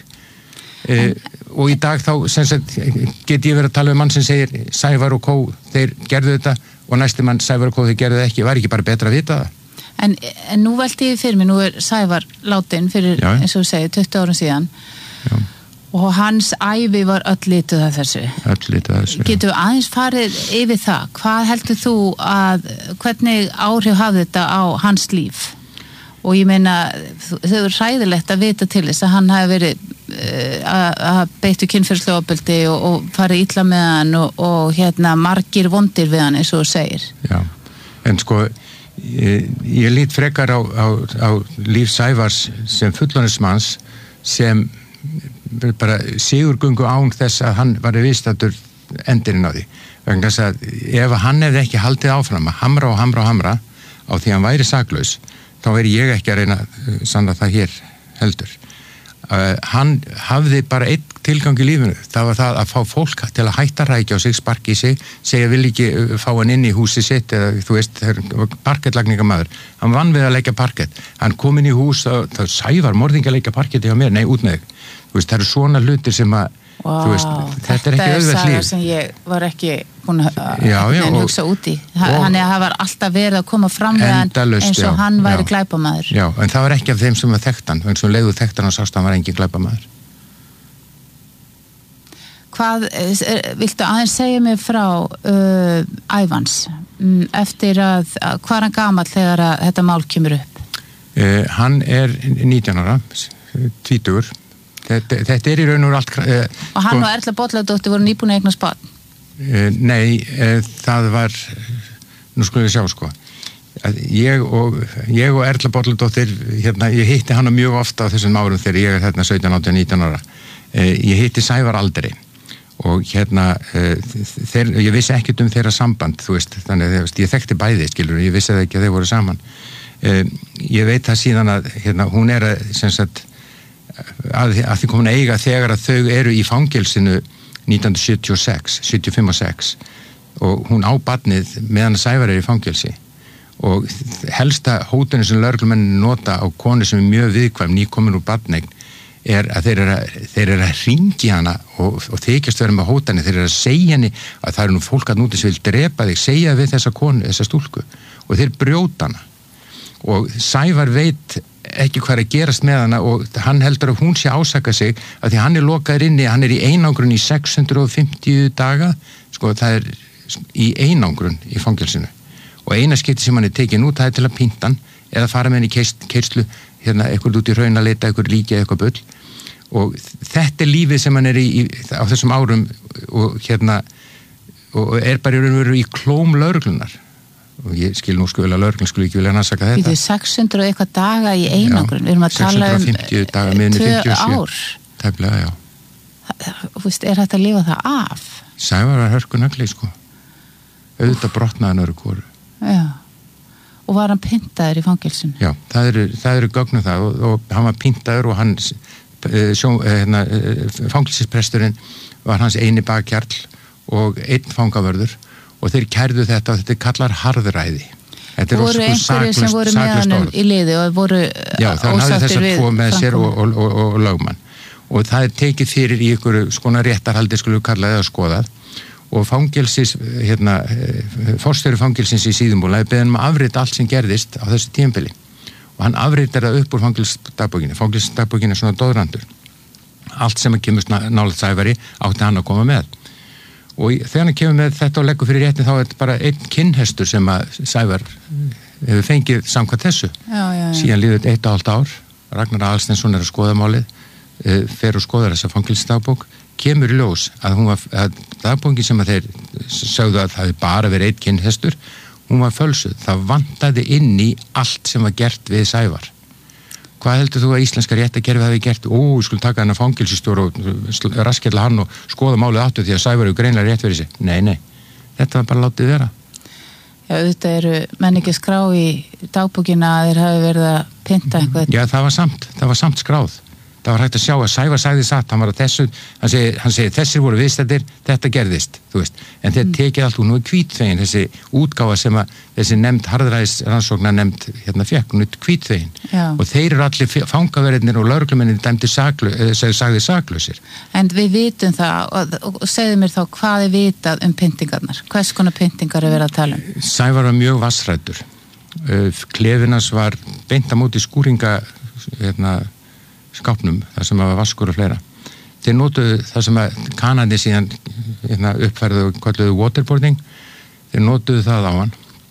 Speaker 7: En, uh, og í dag þá sagt, get ég verið að tala um mann sem segir Sævar og Kó, þeir gerðu þetta og næsti mann Sævar og Kó, þeir gerðu það ekki var ekki bara betra að vita það?
Speaker 6: En, en nú velti ég fyrir mig, nú er Sævar látin fyrir, já. Eins og þú segir, tuttugu árum síðan já. Og hans ævi var öll lituð af þessu.
Speaker 7: Öll lituð af þessu.
Speaker 6: Getur aðeins farið yfir það, hvað heldur þú að, hvernig áhrif hafði þetta á hans líf? Og ég meina, þau eru hræðilegt að vita til þess að hann hafi verið uh, að beittu kynferðislega ofbeldi og, og farið illa með hann og, og hérna margir vondir við hann eins og þú segir.
Speaker 7: Já, en sko ég, ég lít frekar á, á, á líf Sævars sem fullorðinsmanns sem bara sigurgöngu án þess að hann var viðstaddur endurinn á því. Vegna þess að ef hann hefði ekki haldið áfram að hamra og hamra og hamra á því að hann væri saklaus þá er ég ekki að reyna að sanna það hér heldur. Uh, hann hafði bara einn tilgang í lífinu, það var það að fá fólk til að hætta rækja á sig, sparki í sig, segja vil ekki fá hann inn í húsi sitt eða þú veist, parkettlagningamaður. Hann vann við að leggja parkett. Hann kom inn í hús og það Sævar morðingi að leggja parketti hjá mér, nei út með þig. Þú veist, það eru svona hlutir sem að
Speaker 6: Wow,
Speaker 7: veist, þetta er ekki auðvelt líf.
Speaker 6: Þetta er saga sem ég var ekki búin að já, já, og, hugsa út í. Þannig að það var alltaf verið að koma fram við hann eins og já, hann væri já. Glæpamaður.
Speaker 7: Já, en það var ekki af þeim sem var þekkt hann, eins og leiðu þekkt hann og sást hann var engin glæpamaður.
Speaker 6: Hvað, viltu aðeins segja mig frá uh, Ævans eftir að, að hvað er hann gamall þegar að þetta mál kemur upp?
Speaker 7: Uh, hann er nítján ára, tvítugur. Þetta, þetta er í raun og allt uh,
Speaker 6: og hann sko, og Erla Bolladóttir voru nýbúin að eignast barn
Speaker 7: uh, nei, uh, það var nú skulum við sjá sko að ég og, ég og Erla Bolladóttir hérna, ég hitti hana mjög ofta á þessum árum þegar ég er hérna sautján, átján, nítján ára uh, ég hitti Sævar aldrei og hérna uh, þeir, ég vissi ekkert um þeirra samband þú veist, þannig að ég þekkti bæði skilur, ég vissi það ekki að þeir voru saman uh, ég veit það síðan að hérna, hún er að sem sagt að, að því komin að eiga þegar að þau eru í fangelsinu nítján hundruð sjötíu og sex, sjötíu og fimm og sex og hún á barnið meðan að Sævar er í fangelsi og helsta hótunni sem lögreglumenn nota á konu sem er mjög viðkvæm nýkomin úr barneign er að þeir eru að, þeir eru að hringi hana og, og þykjast vera með hótani, þeir eru að segja henni að það eru nú fólk að núti sem vil drepa þig, segja við þessa konu, þessa stúlku og þeir brjóta hana og Sævar veit ekki hvað er að gerast með hana og hann heldur að hún sé ásaka sig að því hann er lokaður inni, hann er í einangrun í sex hundruð og fimmtíu daga, sko það er í einangrun í fangelsinu og eina skipti sem hann er tekin út það er til að pynta hann eða fara með hann í keyrslu hérna eitthvað út í hraun að leita eitthvað líki eða eitthvað bull og þetta er lífið sem hann er í, í á þessum árum og hérna og er bara í raun og veru í klóm lögreglunar og ég skil nú sko vel að lögreglun skulle ekki vilja rannsaka þetta.
Speaker 6: Við þau sex hundruð og eitthvað daga í einangrun, við erum að tala um
Speaker 7: sex hundruð og fimmtíu daga miðinni fimmtíu og sjö
Speaker 6: ár.
Speaker 7: Tæplega, já.
Speaker 6: Þú veist, er þetta að lifa það af?
Speaker 7: Sævar var hörkunagli, sko. Auðvitað brotnaðan öru kóru.
Speaker 6: Já. Og var hann pyntaður í fangelsinu?
Speaker 7: Já, það eru, það eru gögnum það og, og hann var pyntaður og hann sjó, hérna, fangelsispresturinn var hans eini bakkjarl og einn fangavörður og þeir kærðu þetta og þetta kallar harðræði. Þetta
Speaker 6: voru einhverju sem voru með hann í liði og voru ósáttir við.
Speaker 7: Já, þannig hafði þess að tvo með sér og, og, og, og lögmann. Og það er tekið fyrir í einhverju skona réttarhaldi skulle við kalla það að skoðað og fangelsis, hérna, forstjóri fangelsins í Síðumúla er beðin um að afrita allt sem gerðist á þessu tímabili. Og hann afritar það upp úr fangelsdagbókinni. Fangelsdagbókinni er svona doðrandur. Allt sem að kemur nálægt Sævari átti hann að koma með. Og þegar hann kemur með þetta og leggur fyrir réttin þá er þetta bara einn kinnhestur sem að Sævar hefur fengið samkvæmt þessu.
Speaker 6: Já, já, já.
Speaker 7: Síðan líður eitt og hálft ár, Ragnar Aðalsteinsson er að skoða málið, fer og skoðar þessa fangelsdagbók, kemur í ljós að hún var, að dagbókin sem að þeir sögðu að það hefði bara verið einn kinnhestur, hún var fölsuð. Það vantaði inn í allt sem var gert við Sævar. Hvað heldur þú að íslenska réttarkerfið hafi gert? Ó, við skulum taka hann að fangelsistjóra og raskella hann og skoða málið áttu því að Sævar eru greinlega rétt fyrir sig. Nei, nei, þetta var bara látið vera.
Speaker 6: Já, þetta eru menn ekki skrá í dagbókina að þeir hafi verið að pynta eitthvað.
Speaker 7: Já, það var samt, það var samt skráð. Það var hægt að sjá að Sævar sagði satt, hann var að þessu, hann segi, hann segi þessir voru viðstættir, þetta gerðist, þú veist. En þeir mm. tekið allt úr nú í hvítþvegin, þessi útgáfa sem að þessi nefnd harðræðis rannsókna nefnd hérna fekk, nú í hvítþvegin. Og þeir eru allir fangaverðinir og lögreglumennin dæmdi saklu, sagði saklausir. En
Speaker 6: við vitum það, og, og, og segðu mér þá hvað er vitað um pyntingarnar? Hvers konar pyntingar er verið að tala um?
Speaker 7: Sævar var mjög vassræddur. Klefinans var beint á móti skúringa, hérna, skápnum, það sem var vaskur og fleira. Þeir notuðu það sem að Kanadi síðan hérna, uppfærðu og kalluðu waterboarding, þeir notuðu það á hann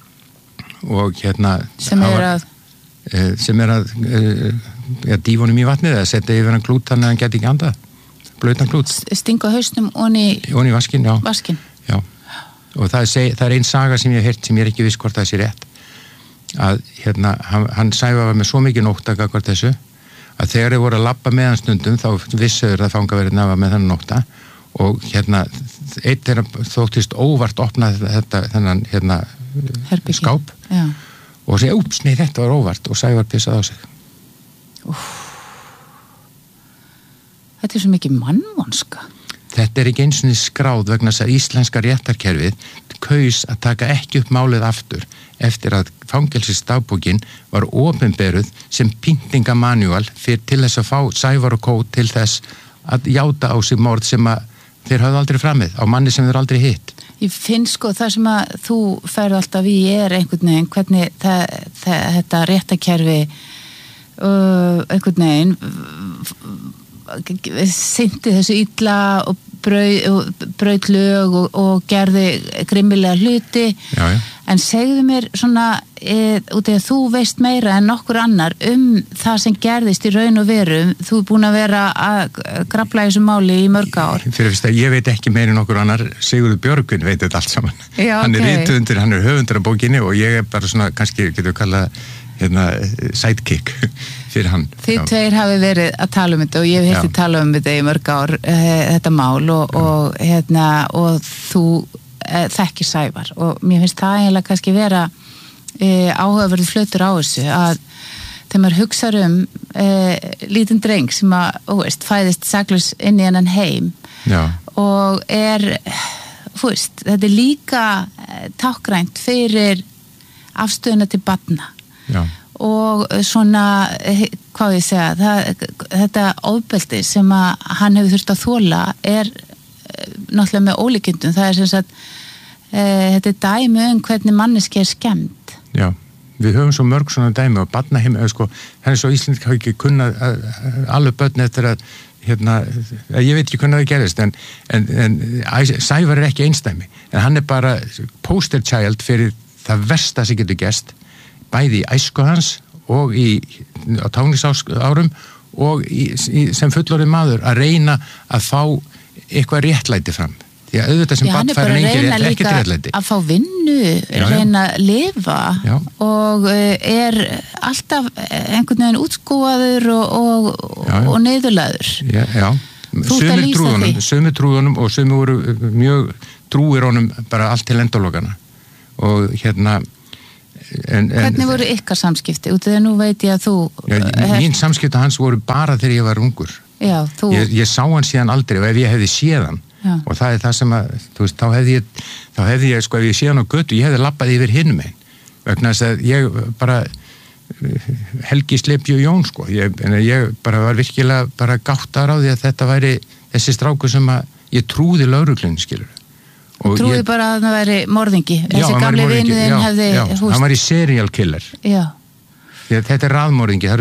Speaker 7: og hérna
Speaker 6: sem er var, að
Speaker 7: e, sem er að e, ja, dýfunum í vatnið eða setja yfir hann klút þannig að hann geti ekki andað blautan klút.
Speaker 6: Stinga hausnum onni
Speaker 7: onni vaskin, já.
Speaker 6: Vaskin.
Speaker 7: Já. Og það er, seg, það er ein saga sem ég hef heyrt sem ég er ekki viss hvort það sé rétt að hérna, hann, hann Sævar var með svo mikið nóttaka hvort þessu að þegar þeir voru að labba með hann stundum þá vissuður að fangaverðin að með þennan nótta og hérna eitt þeirra þóttist óvart opnað þetta þennan hérna Herbyggi. Skáp
Speaker 6: Já.
Speaker 7: Og segja, úps, nei þetta var óvart og Sævar pissað á sig.
Speaker 6: Úf. Þetta er svo mikið mannvonska.
Speaker 7: Þetta er ekki eins og skráð vegna þess að íslenska réttarkerfið kaus að taka ekki upp málið aftur eftir að fangelsisdagbókin var opinberuð sem pyntingamanjúal fyrir til þess að fá Sævar og Kó til þess að játa á sig morð sem að þeir hafði aldrei framið á manni sem þeir aldrei hitt.
Speaker 6: Ég finn sko það sem að þú ferð alltaf í er einhvern veginn hvernig það, það, þetta réttarkerfi uh, einhvern veginn synti þessu illa og braut lög og, og gerði grimmilega hluti.
Speaker 7: Já, já.
Speaker 6: En segðu mér svona e, út af að þú veist meira en nokkur annar um það sem gerðist í raun og veru, þú er búin að vera að grafla í þessu máli í mörg ár.
Speaker 7: Fyrir fyrst að ég veit ekki meira en nokkur annar, Sigurður Björgvin veit þetta allt saman.
Speaker 6: Já,
Speaker 7: hann
Speaker 6: okay.
Speaker 7: er rithöfundur, hann er höfundur af bókinni og ég er bara svona, kannski getur við kallað hérna, sidekick fyrir hann.
Speaker 6: Þið tveir hafi verið að tala um þetta og ég hef hefði talað um þetta í mörg ár, e, þetta mál og, og, hérna, og þú e, þekkir Sævar og mér finnst það eiginlega kannski vera e, áhugaverður flötur á þessu að þegar maður hugsar um e, lítinn dreng sem að, ó veist, fæðist saklaus inn í hennan heim
Speaker 7: Já. Og
Speaker 6: er, þú veist, þetta er líka tákgrænt fyrir afstöðuna til barna.
Speaker 7: Já.
Speaker 6: Og svona, hvað ég segja, það, þetta ofbeldi sem að hann hefur þurft að þola er náttúrulega með ólíkindum. Það er sem sagt, e, þetta er dæmi um hvernig manneski er skemmt.
Speaker 7: Já, við höfum svo mörg svona dæmi og barnaheim, sko, henni svo Íslandika hafi ekki kunnað alveg börn eftir að, hérna, ég veit ekki hvernig það gerist, en, en, en Sævar er ekki einstæmi, en hann er bara poster child fyrir það versta sem getur gerst bæði í æsku hans og í, á táningsárum og í, í, sem fullorðinn maður að reyna að fá eitthvað réttlæti fram. Því að auðvitað sem barn fær engin er ekkert réttlæti.
Speaker 6: Að fá vinnu, já, reyna að lifa já. Og er alltaf einhvern veginn útskúaður og, og, já, já. Og neyðurlaður. Já, já. Sumir trúðunum, sumir trúðunum og sumir voru mjög trúir honum bara allt til endalokana. Og hérna En, en, Hvernig voru ykkar samskipti? Út af því að nú veit ég að þú...
Speaker 7: Já, mín samskipti hans voru bara þegar ég var ungur.
Speaker 6: Já, þú...
Speaker 7: Ég, ég sá hann síðan aldrei og ef ég hefði séð hann, já. Og það er það sem að, þú veist, þá hefði ég, þá hefði ég, sko, ef ég séð hann á götu, ég hefði labbað yfir hinum einn. Vegna þess að ég bara, Helgi Sleipju Jón, sko, ég, ég bara var virkilega bara gáttar á því að þetta væri þessi strákur sem að ég trúði lögreglunni, skilur.
Speaker 6: Og trúið ég, bara að það væri morðingi
Speaker 7: já,
Speaker 6: þessi gamli vinuðin hefði
Speaker 7: já,
Speaker 6: húst
Speaker 7: hann var í serial killer
Speaker 6: já.
Speaker 7: Þetta er raðmorðingi, það eru